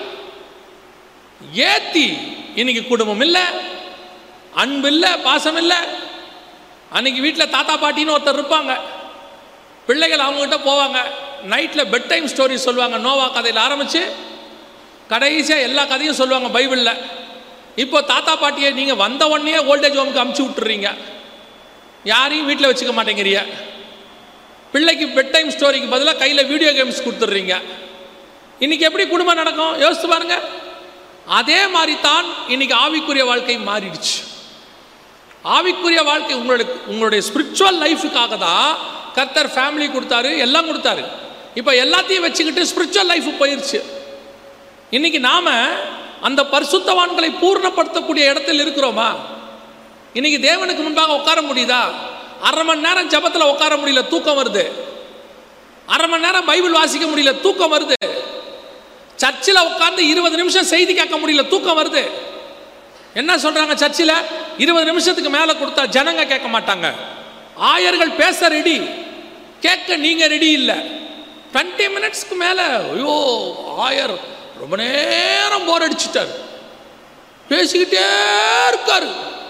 ஏத்தி இன்னைக்கு குடும்பம் இல்லை, அன்பு இல்லை, பாசம் இல்லை. அன்னைக்கு வீட்டில் தாத்தா பாட்டின்னு ஒருத்தர் இருப்பாங்க. பிள்ளைகள் அவங்ககிட்ட போவாங்க. நைட்டில் பெட் டைம் ஸ்டோரி சொல்லுவாங்க. நோவா கதையில் ஆரம்பித்து கடைசியாக எல்லா கதையும் சொல்லுவாங்க பைபிளில். இப்போ தாத்தா பாட்டியை நீங்கள் வந்த உடனே ஓல்டேஜ் ஹோமுக்கு அமுச்சு விட்டுறீங்க, யாரையும் வீட்டில் வச்சுக்க மாட்டேங்கிறீங்க. பிள்ளைக்கு பெட் டைம் ஸ்டோரிக்கு பதிலாக கையில் வீடியோ கேம்ஸ் கொடுத்துட்றீங்க. இன்றைக்கி எப்படி குடும்பம் நடக்கும் யோசித்து பாருங்க. அதே மாதிரி தான் இன்னைக்கு ஆவிக்குரிய வாழ்க்கை மாறிடுச்சு. ஆவிக்குரிய வாழ்க்கை உங்களுடைய ஸ்பிரிச்சுவல் லைஃபுக்காக தான் கர்த்தர் ஃபேமிலி கொடுத்தாரு, எல்லாம் கொடுத்தாரு. இப்போ எல்லாத்தையும் வச்சுக்கிட்டு ஸ்பிரிச்சுவல் லைஃபு போயிடுச்சு. இன்னைக்கு நாம அந்த பரிசுத்தவான்களை பூர்ணப்படுத்தக்கூடிய இடத்தில் இருக்கிறோமா? இன்னைக்கு தேவனுக்கு முன்பாக உட்கார முடியுதா? 1/2 மணி நேரம் ஜபத்தில் உட்கார முடியல, தூக்கம் வருது. 1/2 மணி நேரம் பைபிள் வாசிக்க முடியல, தூக்கம் வருது. சர்ச்சில் உட்கார்ந்து 20 நிமிஷம் செய்தி கேட்க முடியல, தூக்கம் வருது. என்ன சொல்றாங்க சர்ச்சில்? 20 நிமிஷத்துக்கு மேலே கொடுத்தா ஜனங்க கேட்க மாட்டாங்க. ஆயர்கள் பேச ரெடி, கேட்க நீங்க ரெடி இல்லை. 20 மினிட்ஸ்க்கு மேலே ஐயோ ஆயர் ரொம்ப நேரம் போர் அடிச்சுட்டார், பேசிக்கிட்டே இருக்காரு.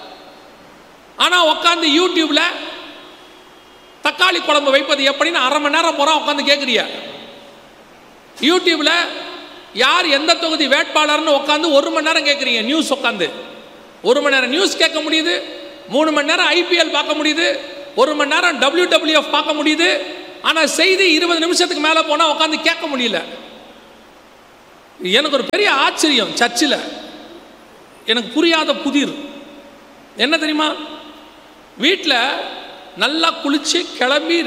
ஆனால் உட்காந்து யூடியூப்ல தக்காளி குழம்பு வைப்பது எப்படின்னு 1/2 மணி நேரம் போகிறோம் உட்காந்து கேட்குறியா? யூடியூப்ல யார் எந்த தொகுதி வேட்பாளர்னு உட்காந்து 1 மணி நேரம் கேட்குறீங்க. நியூஸ் உட்காந்து 1 மணி நேரம் நியூஸ் கேட்க முடியுது, 3 மணி நேரம் ஐபிஎல் பார்க்க முடியுது, 1 மணி நேரம் WWF பார்க்க முடியுது. ஆனால் செய்தி 20 நிமிஷத்துக்கு மேலே போனால் உட்காந்து கேட்க முடியல. எனக்கு ஒரு பெரிய ஆச்சரியம். சர்ச்சில் எனக்கு புரியாத புதிர் என்ன தெரியுமா? வீட்டில் நல்லா குளிச்சு கிளம்பி